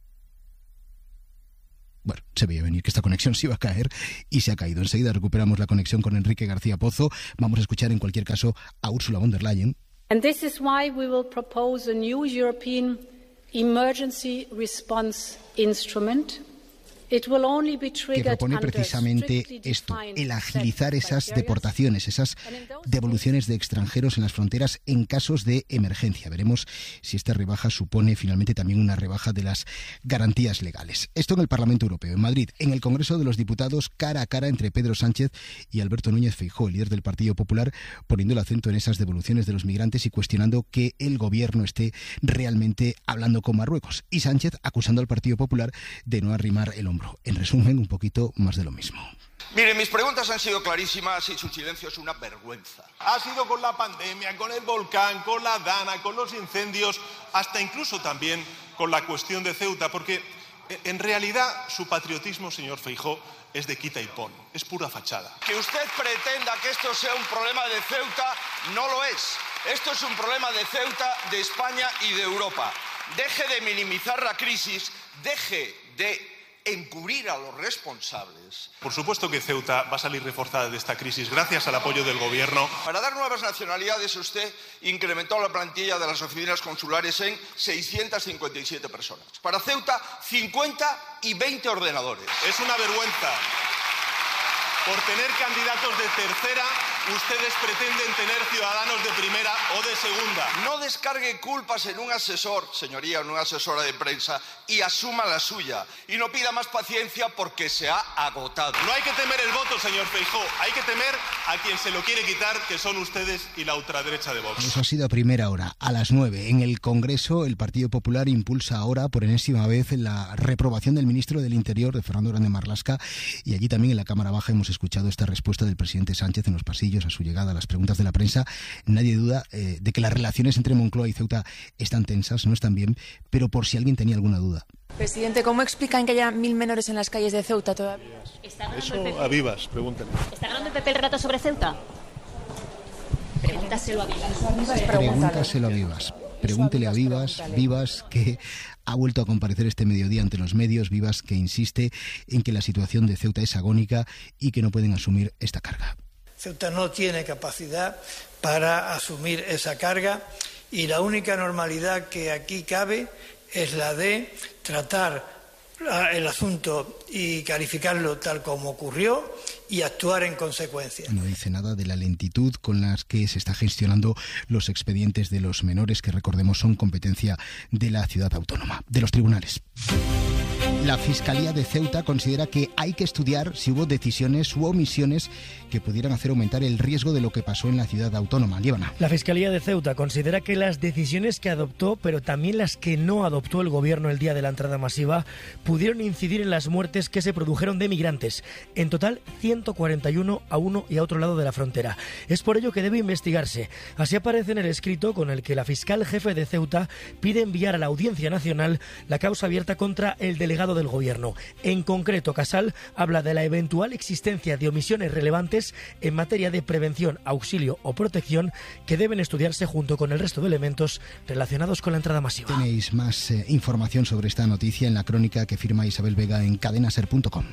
Bueno, se veía venir que esta conexión se iba a caer y se ha caído. Enseguida recuperamos la conexión con Enrique García Pozo. Vamos a escuchar en cualquier caso a Ursula von der Leyen. And this is why we will propose a new European emergency response instrument que propone precisamente esto, el agilizar esas deportaciones, esas devoluciones de extranjeros en las fronteras en casos de emergencia. Veremos si esta rebaja supone finalmente también una rebaja de las garantías legales. Esto en el Parlamento Europeo. En Madrid, en el Congreso de los Diputados, cara a cara entre Pedro Sánchez y Alberto Núñez Feijóo, el líder del Partido Popular, poniendo el acento en esas devoluciones de los migrantes y cuestionando que el gobierno esté realmente hablando con Marruecos. Y Sánchez acusando al Partido Popular de no arrimar el hombro. En resumen, un poquito más de lo mismo. Miren, mis preguntas han sido clarísimas y su silencio es una vergüenza. Ha sido con la pandemia, con el volcán, con la Dana, con los incendios, hasta incluso también con la cuestión de Ceuta, porque en realidad su patriotismo, señor Feijóo, es de quita y pon, es pura fachada. Que usted pretenda que esto sea un problema de Ceuta, no lo es. Esto es un problema de Ceuta, de España y de Europa. Deje de minimizar la crisis, deje de encubrir a los responsables. Por supuesto que Ceuta va a salir reforzada de esta crisis gracias al apoyo del gobierno. Para dar nuevas nacionalidades, usted incrementó la plantilla de las oficinas consulares en seiscientas cincuenta y siete personas. Para Ceuta, cincuenta y veinte ordenadores. Es una vergüenza. Por tener candidatos de tercera, ustedes pretenden tener ciudadanos de primera o de segunda. No descargue culpas en un asesor, señoría, en una asesora de prensa, y asuma la suya. Y no pida más paciencia porque se ha agotado. No hay que temer el voto, señor Feijóo. Hay que temer a quien se lo quiere quitar, que son ustedes y la ultraderecha de Vox. Eso ha sido a primera hora, a las nueve. En el Congreso, el Partido Popular impulsa ahora, por enésima vez, la reprobación del ministro del Interior, de Fernando Grande Marlaska, y allí también en la Cámara Baja hemos escuchado esta respuesta del presidente Sánchez en los pasillos a su llegada a las preguntas de la prensa. Nadie duda eh, de que las relaciones entre Moncloa y Ceuta están tensas, no están bien, pero por si alguien tenía alguna duda. Presidente, ¿cómo explican que haya mil menores en las calles de Ceuta todavía? Eso a Vivas, pregúntenle. ¿Está ganando el P P el relato sobre Ceuta? Pregúntaselo a Vivas. Pregúntaselo a Vivas. Pregúntele a Vivas, Vivas que ha vuelto a comparecer este mediodía ante los medios, Vivas que insiste en que la situación de Ceuta es agónica y que no pueden asumir esta carga. Ceuta no tiene capacidad para asumir esa carga y la única normalidad que aquí cabe es la de tratar el asunto y calificarlo tal como ocurrió y actuar en consecuencia. No dice nada de la lentitud con las que se está gestionando los expedientes de los menores, que recordemos son competencia de la ciudad autónoma, de los tribunales. La Fiscalía de Ceuta considera que hay que estudiar si hubo decisiones u omisiones que pudieran hacer aumentar el riesgo de lo que pasó en la ciudad autónoma. Líbana. La Fiscalía de Ceuta considera que las decisiones que adoptó, pero también las que no adoptó el gobierno el día de la entrada masiva, pudieron incidir en las muertes que se produjeron de migrantes. En total, ciento cuarenta y uno a uno y a otro lado de la frontera. Es por ello que debe investigarse. Así aparece en el escrito con el que la fiscal jefe de Ceuta pide enviar a la Audiencia Nacional la causa abierta contra el delegado del gobierno. En concreto, Casal habla de la eventual existencia de omisiones relevantes en materia de prevención, auxilio o protección que deben estudiarse junto con el resto de elementos relacionados con la entrada masiva. Tenéis más eh, información sobre esta noticia en la crónica que firma Isabel Vega en cadena ser punto com.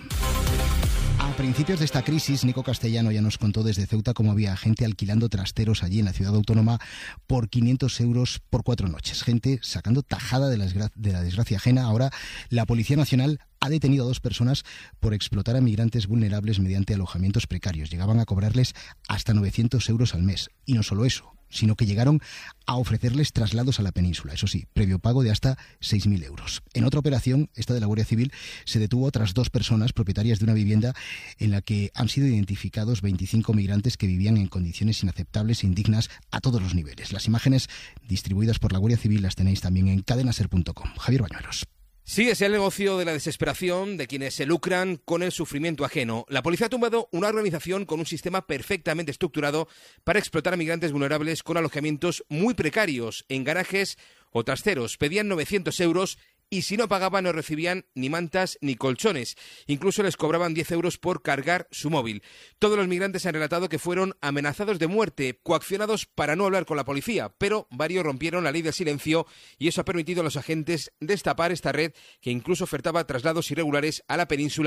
A principios de esta crisis, Nico Castellano ya nos contó desde Ceuta cómo había gente alquilando trasteros allí en la ciudad autónoma por quinientos euros por cuatro noches. Gente sacando tajada de la, de la desgracia ajena. Ahora, la Policía Nacional ha detenido a dos personas por explotar a migrantes vulnerables mediante alojamientos precarios. Llegaban a cobrarles hasta novecientos euros al mes. Y no solo eso, sino que llegaron a ofrecerles traslados a la península, eso sí, previo pago de hasta seis mil euros. En otra operación, esta de la Guardia Civil, se detuvo a otras dos personas propietarias de una vivienda en la que han sido identificados veinticinco migrantes que vivían en condiciones inaceptables e indignas a todos los niveles. Las imágenes distribuidas por la Guardia Civil las tenéis también en cadena ser punto com. Javier Bañuelos. Sí, es el negocio de la desesperación de quienes se lucran con el sufrimiento ajeno. La policía ha tumbado una organización con un sistema perfectamente estructurado para explotar a migrantes vulnerables con alojamientos muy precarios en garajes o trasteros. Pedían novecientos euros y si no pagaban no recibían ni mantas ni colchones. Incluso les cobraban diez euros por cargar su móvil. Todos los migrantes han relatado que fueron amenazados de muerte, coaccionados para no hablar con la policía, pero varios rompieron la ley del silencio y eso ha permitido a los agentes destapar esta red que incluso ofertaba traslados irregulares a la península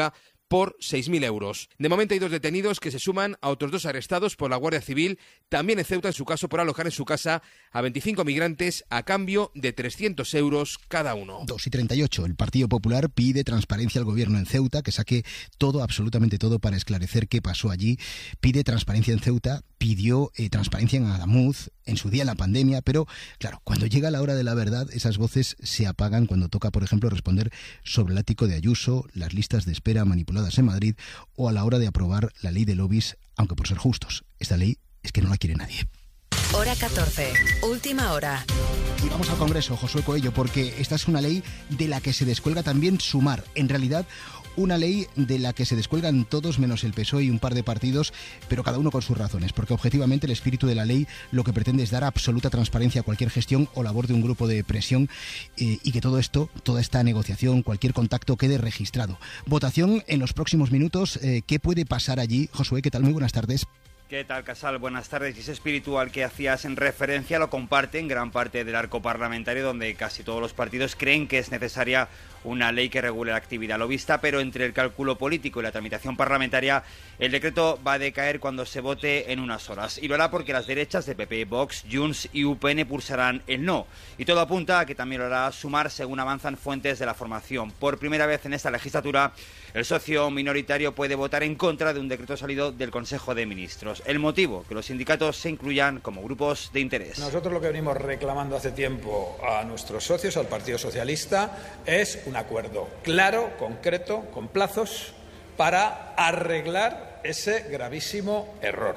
por seis mil euros. De momento hay dos detenidos que se suman a otros dos arrestados por la Guardia Civil, también en Ceuta, en su caso por alojar en su casa a veinticinco migrantes a cambio de trescientos euros cada uno. dos y treinta y ocho. El Partido Popular pide transparencia al gobierno en Ceuta, que saque todo, absolutamente todo, para esclarecer qué pasó allí. Pide transparencia en Ceuta, pidió eh, transparencia en Adamuz, en su día en la pandemia, pero claro, cuando llega la hora de la verdad, esas voces se apagan cuando toca, por ejemplo, responder sobre el ático de Ayuso, las listas de espera manipuladas en Madrid o a la hora de aprobar la ley de lobbies, aunque por ser justos, esta ley es que no la quiere nadie. Hora catorce, última hora. Y vamos al Congreso, Josué Coello, porque esta es una ley de la que se descuelga también Sumar. En realidad, una ley de la que se descuelgan todos menos el P S O E y un par de partidos, pero cada uno con sus razones, porque objetivamente el espíritu de la ley lo que pretende es dar absoluta transparencia a cualquier gestión o labor de un grupo de presión eh, y que todo esto, toda esta negociación, cualquier contacto quede registrado. Votación en los próximos minutos. Eh, ¿Qué puede pasar allí? Josué, ¿qué tal? Muy buenas tardes. ¿Qué tal, Casal? Buenas tardes. Y ese espíritu al que hacías en referencia lo comparten gran parte del arco parlamentario, donde casi todos los partidos creen que es necesaria una ley que regule la actividad lobista, pero entre el cálculo político y la tramitación parlamentaria, el decreto va a decaer cuando se vote en unas horas. Y lo hará porque las derechas de P P, Vox, Junts y U P N pulsarán el no. Y todo apunta a que también lo hará Sumar, según avanzan fuentes de la formación. Por primera vez en esta legislatura, el socio minoritario puede votar en contra de un decreto salido del Consejo de Ministros. El motivo, que los sindicatos se incluyan como grupos de interés. Nosotros lo que venimos reclamando hace tiempo a nuestros socios, al Partido Socialista, es un acuerdo claro, concreto, con plazos, para arreglar ese gravísimo error.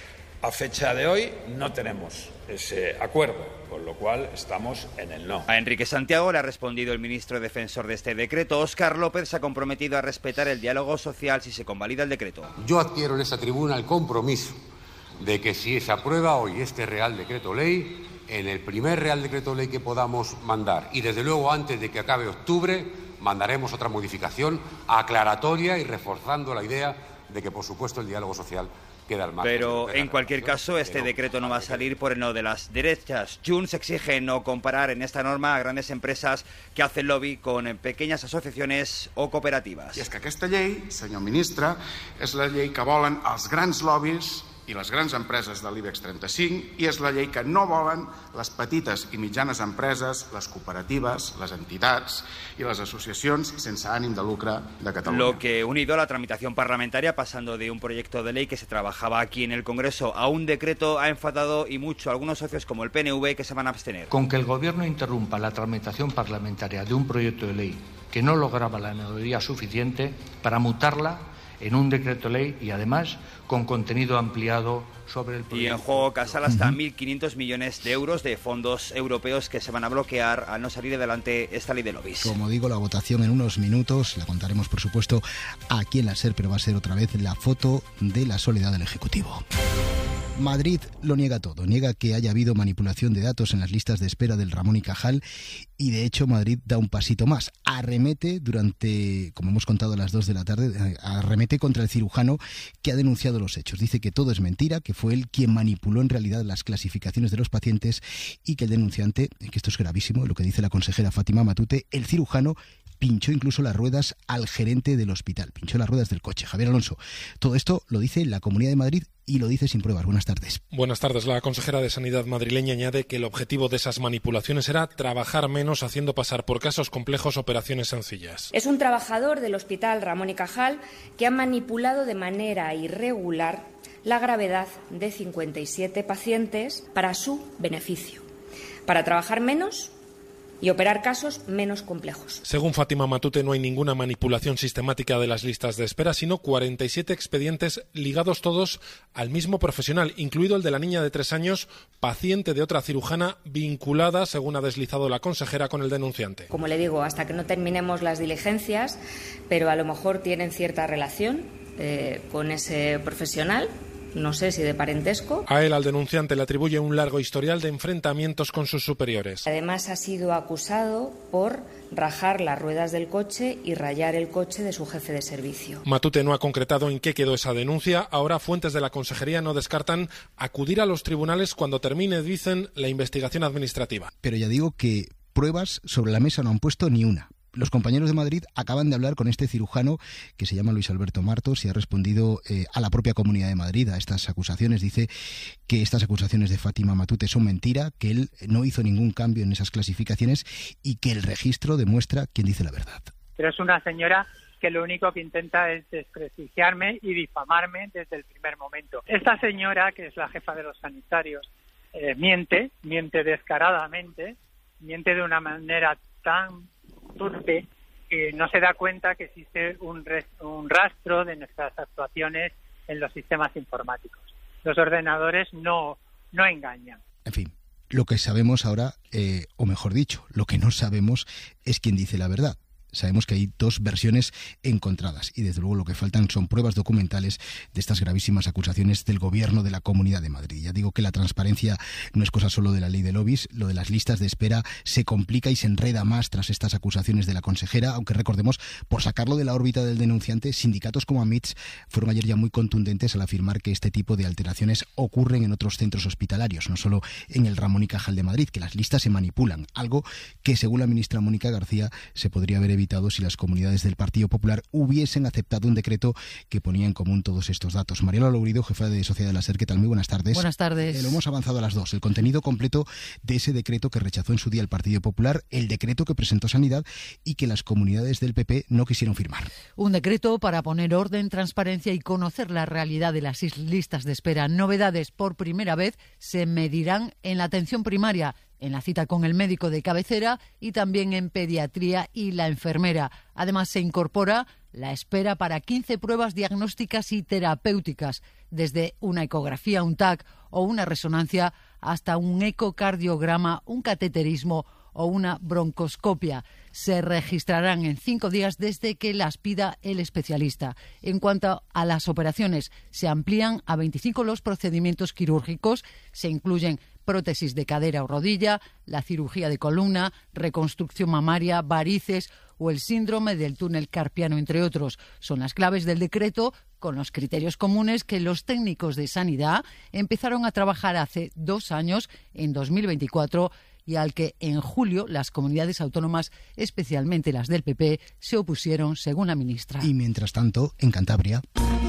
A fecha de hoy no tenemos ese acuerdo, con lo cual estamos en el no. A Enrique Santiago le ha respondido el ministro defensor de este decreto. Óscar López se ha comprometido a respetar el diálogo social si se convalida el decreto. Yo adquiero en esta tribuna el compromiso de que si se aprueba hoy este Real Decreto Ley, en el primer Real Decreto Ley que podamos mandar, y desde luego antes de que acabe octubre, mandaremos otra modificación aclaratoria y reforzando la idea de que, por supuesto, el diálogo social queda al margen. Pero en cualquier caso, este decreto no va a salir por el no de las derechas. Junts exige no comparar en esta norma a grandes empresas que hacen lobby con pequeñas asociaciones o cooperativas. I és que aquesta llei, senyor ministre, és la llei que volen els grans lobbies i les grans empreses de l'IBEX trenta-cinc, i és la llei que no volen les petites i mitjanes empreses, les cooperatives, les entitats i les associacions sense ànim de lucre de Catalunya. Lo que, unido a la tramitación parlamentaria, pasando de un proyecto de ley que se trabajaba aquí en el Congreso a un decreto, ha enfadado y mucho a algunos socios como el P N V, que se van a abstener. Con que el Gobierno interrumpa la tramitación parlamentaria de un proyecto de ley que no lograba la mayoría suficiente para mutarla en un decreto ley y además con contenido ampliado sobre el proyecto. Y en juego, Casal, hasta mil quinientos millones de euros de fondos europeos que se van a bloquear al no salir adelante esta ley de lobbies. Como digo, la votación en unos minutos, la contaremos por supuesto aquí en la SER, pero va a ser otra vez la foto de la soledad del Ejecutivo. Madrid lo niega todo, niega que haya habido manipulación de datos en las listas de espera del Ramón y Cajal, y de hecho Madrid da un pasito más, arremete durante, como hemos contado a las dos de la tarde, arremete contra el cirujano que ha denunciado los hechos. Dice que todo es mentira, que fue él quien manipuló en realidad las clasificaciones de los pacientes y que el denunciante, que esto es gravísimo, lo que dice la consejera Fátima Matute, el cirujano pinchó incluso las ruedas al gerente del hospital, pinchó las ruedas del coche. Javier Alonso, todo esto lo dice la Comunidad de Madrid y lo dice sin pruebas. Buenas tardes. Buenas tardes. La consejera de Sanidad madrileña añade que el objetivo de esas manipulaciones era trabajar menos haciendo pasar por casos complejos operaciones sencillas. Es un trabajador del Hospital Ramón y Cajal que ha manipulado de manera irregular la gravedad de cincuenta y siete pacientes para su beneficio, para trabajar menos y operar casos menos complejos. Según Fátima Matute, no hay ninguna manipulación sistemática de las listas de espera, sino cuarenta y siete expedientes ligados todos al mismo profesional, incluido el de la niña de tres años, paciente de otra cirujana vinculada, según ha deslizado la consejera, con el denunciante. Como le digo, hasta que no terminemos las diligencias, pero a lo mejor tienen cierta relación eh, con ese profesional. No sé si de parentesco. A él, al denunciante, le atribuye un largo historial de enfrentamientos con sus superiores. Además, ha sido acusado por rajar las ruedas del coche y rayar el coche de su jefe de servicio. Matute no ha concretado en qué quedó esa denuncia. Ahora, fuentes de la consejería no descartan acudir a los tribunales cuando termine, dicen, la investigación administrativa. Pero ya digo que pruebas sobre la mesa no han puesto ni una. los compañeros de Madrid acaban de hablar con este cirujano que se llama Luis Alberto Martos y ha respondido eh, a la propia Comunidad de Madrid a estas acusaciones. Dice que estas acusaciones de Fátima Matute son mentira, que él no hizo ningún cambio en esas clasificaciones y que el registro demuestra quién dice la verdad. Pero es una señora que lo único que intenta es desprestigiarme y difamarme desde el primer momento. Esta señora, que es la jefa de los sanitarios, eh, miente, miente descaradamente, miente de una manera tan turpe que no se da cuenta que existe un, res, un rastro de nuestras actuaciones en los sistemas informáticos. Los ordenadores no, no engañan. En fin, lo que sabemos ahora, eh, o mejor dicho, lo que no sabemos es quién dice la verdad. Sabemos que hay dos versiones encontradas y desde luego lo que faltan son pruebas documentales de estas gravísimas acusaciones del gobierno de la Comunidad de Madrid. Ya digo que la transparencia no es cosa solo de la ley de lobbies, lo de las listas de espera se complica y se enreda más tras estas acusaciones de la consejera, aunque recordemos, por sacarlo de la órbita del denunciante, sindicatos como AMITS fueron ayer ya muy contundentes al afirmar que este tipo de alteraciones ocurren en otros centros hospitalarios, no solo en el Ramón y Cajal de Madrid, que las listas se manipulan, algo que según la ministra Mónica García se podría haber evitado si las comunidades del Partido Popular hubiesen aceptado un decreto que ponía en común todos estos datos. Mariela Lourido, jefa de Sociedad de la SER, ¿qué tal? Muy buenas tardes. Buenas tardes. Eh, lo hemos avanzado a las dos. El contenido completo de ese decreto que rechazó en su día el Partido Popular, el decreto que presentó Sanidad y que las comunidades del P P no quisieron firmar. Un decreto para poner orden, transparencia y conocer la realidad de las listas de espera. Novedades: por primera vez se medirán en la atención primaria, en la cita con el médico de cabecera y también en pediatría y la enfermera. Además, se incorpora la espera para quince pruebas diagnósticas y terapéuticas, desde una ecografía, un T A C o una resonancia hasta un ecocardiograma, un cateterismo o una broncoscopia. Se registrarán en cinco días desde que las pida el especialista. En cuanto a las operaciones, se amplían a veinticinco los procedimientos quirúrgicos, se incluyen prótesis de cadera o rodilla, la cirugía de columna, reconstrucción mamaria, varices o el síndrome del túnel carpiano, entre otros. Son las claves del decreto, con los criterios comunes que los técnicos de sanidad empezaron a trabajar hace dos años, en dos mil veinticuatro, y al que en julio las comunidades autónomas, especialmente las del P P, se opusieron, según la ministra. Y mientras tanto, en Cantabria,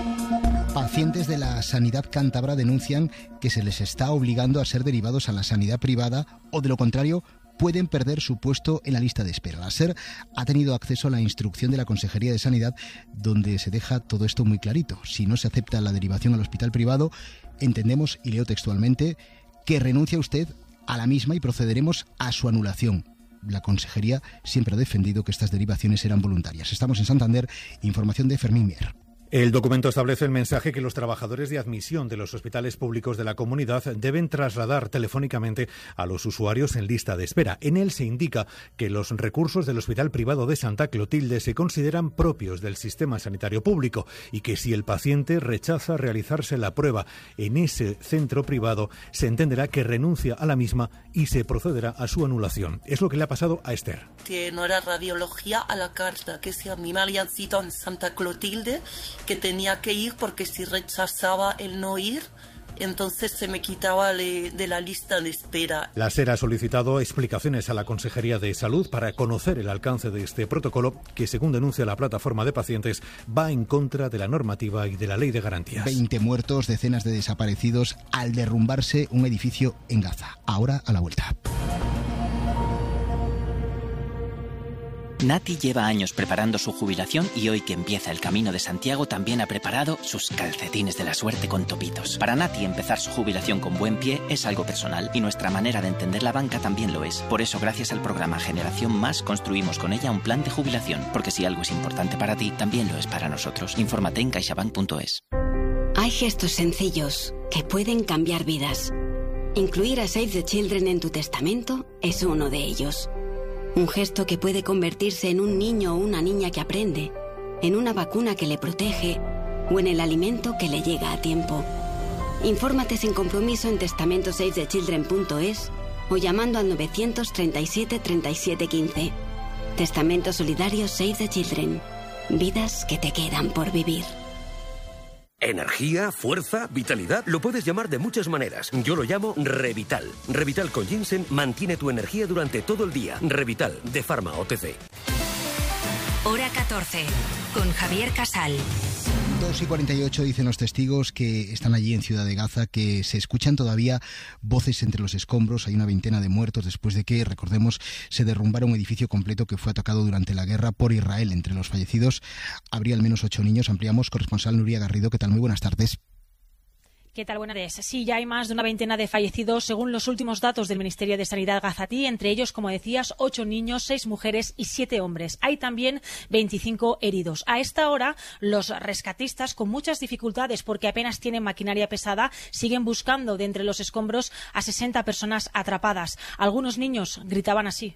pacientes de la sanidad cántabra denuncian que se les está obligando a ser derivados a la sanidad privada o, de lo contrario, pueden perder su puesto en la lista de espera. La SER ha tenido acceso a la instrucción de la Consejería de Sanidad, donde se deja todo esto muy clarito. Si no se acepta la derivación al hospital privado, entendemos, y leo textualmente, que renuncia usted a la misma y procederemos a su anulación. La Consejería siempre ha defendido que estas derivaciones eran voluntarias. Estamos en Santander, información de Fermín Mier. El documento establece el mensaje que los trabajadores de admisión de los hospitales públicos de la comunidad deben trasladar telefónicamente a los usuarios en lista de espera. En él se indica que los recursos del Hospital Privado de Santa Clotilde se consideran propios del sistema sanitario público y que si el paciente rechaza realizarse la prueba en ese centro privado, se entenderá que renuncia a la misma y se procederá a su anulación. Es lo que le ha pasado a Esther. Que no era radiología a la carta, que si a mí me habían citado en Santa Clotilde, que tenía que ir porque si rechazaba el no ir, entonces se me quitaba de, de la lista de espera. La SER ha solicitado explicaciones a la Consejería de Salud para conocer el alcance de este protocolo que, según denuncia la plataforma de pacientes, va en contra de la normativa y de la ley de garantías. veinte muertos, decenas de desaparecidos al derrumbarse un edificio en Gaza. Ahora a la vuelta. Nati lleva años preparando su jubilación y hoy que empieza el Camino de Santiago también ha preparado sus calcetines de la suerte con topitos. Para Nati empezar su jubilación con buen pie es algo personal y nuestra manera de entender la banca también lo es. Por eso, gracias al programa Generación Más, construimos con ella un plan de jubilación, porque si algo es importante para ti, también lo es para nosotros. Infórmate en caixabank punto es. Hay gestos sencillos que pueden cambiar vidas. Incluir a Save the Children en tu testamento es uno de ellos. Un gesto que puede convertirse en un niño o una niña que aprende, en una vacuna que le protege o en el alimento que le llega a tiempo. Infórmate sin compromiso en testamento save the children punto es o llamando al novecientos treinta y siete treinta y siete quince. Testamento solidario Save the Children. Vidas que te quedan por vivir. Energía, fuerza, vitalidad, lo puedes llamar de muchas maneras. Yo lo llamo Revital. Revital con ginseng mantiene tu energía durante todo el día. Revital, de Pharma O T C. Hora catorce, con Javier Casal. dos y cuarenta y ocho dicen los testigos que están allí en Ciudad de Gaza que se escuchan todavía voces entre los escombros. Hay una veintena de muertos después de que, recordemos, se derrumbara un edificio completo que fue atacado durante la guerra por Israel. Entre los fallecidos habría al menos ocho niños. Ampliamos. Corresponsal Nuria Garrido, ¿qué tal? Muy buenas tardes. ¿Qué tal? Buenas tardes. Sí, ya hay más de una veintena de fallecidos según los últimos datos del Ministerio de Sanidad gazatí. Entre ellos, como decías, ocho niños, seis mujeres y siete hombres. Hay también veinticinco heridos. A esta hora, los rescatistas, con muchas dificultades porque apenas tienen maquinaria pesada, siguen buscando de entre los escombros a sesenta personas atrapadas. Algunos niños gritaban así.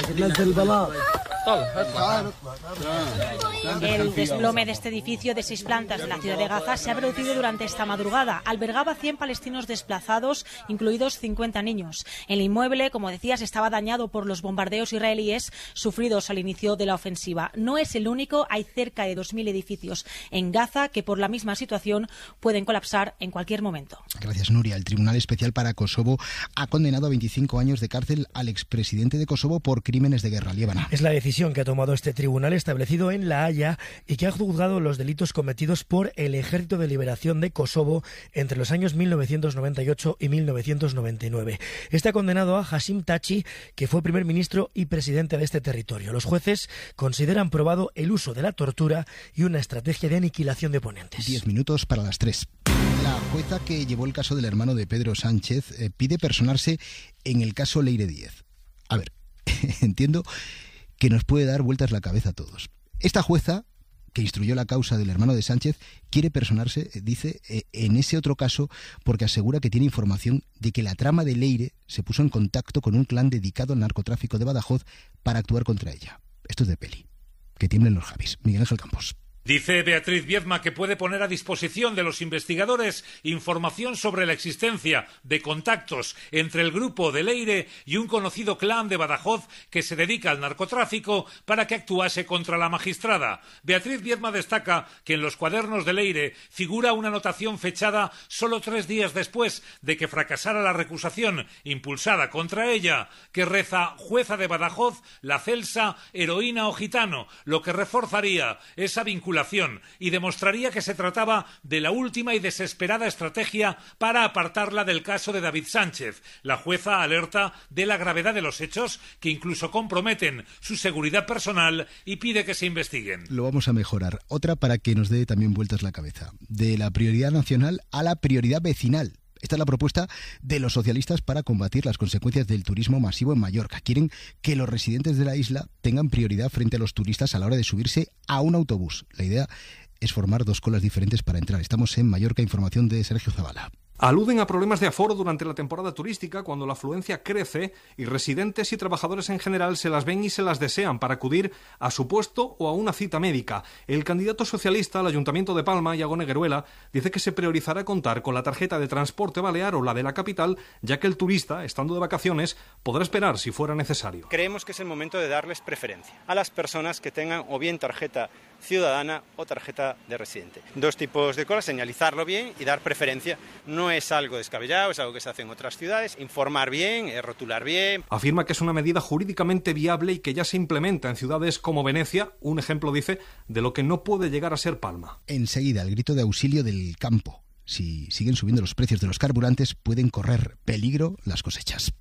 El desplome de este edificio de seis plantas de la ciudad de Gaza se ha producido durante esta madrugada. Albergaba cien palestinos desplazados, incluidos cincuenta niños. El inmueble, como decías, estaba dañado por los bombardeos israelíes sufridos al inicio de la ofensiva. No es el único, hay cerca de dos mil edificios en Gaza que por la misma situación pueden colapsar en cualquier momento. Gracias, Nuria. El Tribunal Especial para Kosovo ha condenado a veinticinco años de cárcel al expresidente de Kosovo por crímenes de guerra. Líbana. Es la decisión que ha tomado este tribunal establecido en La Haya y que ha juzgado los delitos cometidos por el Ejército de Liberación de Kosovo entre los años mil novecientos noventa y ocho y mil novecientos noventa y nueve. Está condenado a Hashim Thaçi, que fue primer ministro y presidente de este territorio. Los jueces consideran probado el uso de la tortura y una estrategia de aniquilación de oponentes. Diez minutos para las tres. La jueza que llevó el caso del hermano de Pedro Sánchez eh, pide personarse en el caso Leire Díez. A ver, entiendo que nos puede dar vueltas la cabeza a todos. Esta jueza, que instruyó la causa del hermano de Sánchez, quiere personarse, dice, en ese otro caso porque asegura que tiene información de que la trama de Leire se puso en contacto con un clan dedicado al narcotráfico de Badajoz para actuar contra ella. Esto es de peli. Que tiemblen los Javis. Miguel Ángel Campos. Dice Beatriz Viedma que puede poner a disposición de los investigadores información sobre la existencia de contactos entre el grupo de Leire y un conocido clan de Badajoz que se dedica al narcotráfico para que actuase contra la magistrada. Beatriz Viedma destaca que en los cuadernos de Leire figura una anotación fechada solo tres días después de que fracasara la recusación impulsada contra ella, que reza jueza de Badajoz, la Celsa, heroína o gitano, lo que reforzaría esa vinculación y demostraría que se trataba de la última y desesperada estrategia para apartarla del caso de David Sánchez. La jueza alerta de la gravedad de los hechos que incluso comprometen su seguridad personal y pide que se investiguen. Lo vamos a mejorar. Otra para que nos dé también vueltas la cabeza. De la prioridad nacional a la prioridad vecinal. Esta es la propuesta de los socialistas para combatir las consecuencias del turismo masivo en Mallorca. Quieren que los residentes de la isla tengan prioridad frente a los turistas a la hora de subirse a un autobús. La idea es formar dos colas diferentes para entrar. Estamos en Mallorca. Información de Sergio Zavala. Aluden a problemas de aforo durante la temporada turística cuando la afluencia crece y residentes y trabajadores en general se las ven y se las desean para acudir a su puesto o a una cita médica. El candidato socialista al Ayuntamiento de Palma, Iago Negueruela, dice que se priorizará contar con la tarjeta de transporte balear o la de la capital, ya que el turista, estando de vacaciones, podrá esperar si fuera necesario. Creemos que es el momento de darles preferencia a las personas que tengan o bien tarjeta ciudadana o tarjeta de residente. Dos tipos de cosas, señalizarlo bien y dar preferencia. No es algo descabellado, es algo que se hace en otras ciudades. Informar bien, rotular bien. Afirma que es una medida jurídicamente viable y que ya se implementa en ciudades como Venecia, un ejemplo, dice, de lo que no puede llegar a ser Palma. Enseguida, el grito de auxilio del campo. Si siguen subiendo los precios de los carburantes, pueden correr peligro las cosechas.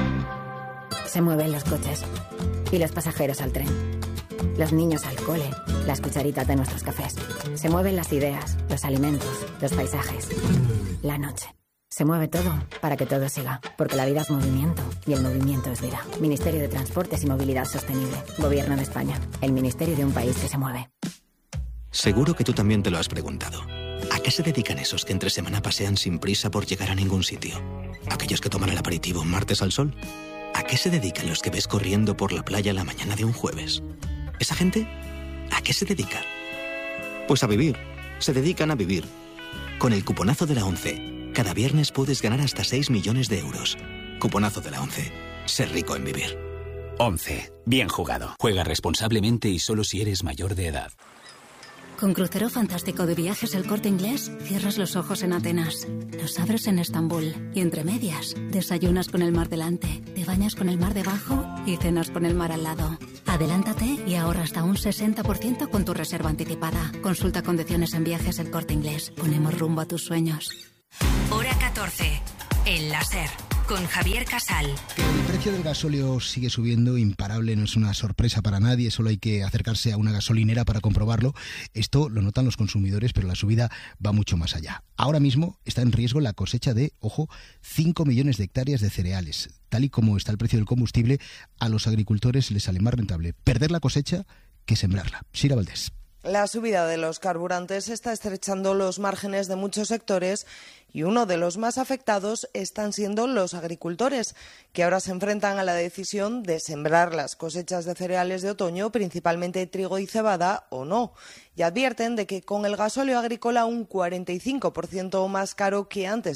Se mueven los coches y los pasajeros al tren. Los niños al cole, las cucharitas de nuestros cafés. Se mueven las ideas, los alimentos, los paisajes, la noche. Se mueve todo para que todo siga, porque la vida es movimiento y el movimiento es vida. Ministerio de Transportes y Movilidad Sostenible. Gobierno de España. El ministerio de un país que se mueve. Seguro que tú también te lo has preguntado. ¿A qué se dedican esos que entre semana pasean sin prisa por llegar a ningún sitio? ¿Aquellos que toman el aperitivo martes al sol? ¿A qué se dedican los que ves corriendo por la playa la mañana de un jueves? ¿Esa gente? ¿A qué se dedica? Pues a vivir. Se dedican a vivir. Con el cuponazo de la ONCE, cada viernes puedes ganar hasta seis millones de euros. Cuponazo de la ONCE. Ser rico en vivir. ONCE. Bien jugado. Juega responsablemente y solo si eres mayor de edad. Con Crucero Fantástico de Viajes El Corte Inglés, cierras los ojos en Atenas, los abres en Estambul y entre medias, desayunas con el mar delante, te bañas con el mar debajo y cenas con el mar al lado. Adelántate y ahorra hasta un sesenta por ciento con tu reserva anticipada. Consulta condiciones en Viajes El Corte Inglés. Ponemos rumbo a tus sueños. Hora catorce, en la SER, con Javier Casal. El precio del gasóleo sigue subiendo, imparable, no es una sorpresa para nadie, solo hay que acercarse a una gasolinera para comprobarlo. Esto lo notan los consumidores, pero la subida va mucho más allá. Ahora mismo está en riesgo la cosecha de, ojo, cinco millones de hectáreas de cereales. Tal y como está el precio del combustible, a los agricultores les sale más rentable perder la cosecha que sembrarla. Sira Valdés. La subida de los carburantes está estrechando los márgenes de muchos sectores y uno de los más afectados están siendo los agricultores, que ahora se enfrentan a la decisión de sembrar las cosechas de cereales de otoño, principalmente trigo y cebada, o no. Y advierten de que con el gasóleo agrícola un cuarenta y cinco por ciento más caro que antes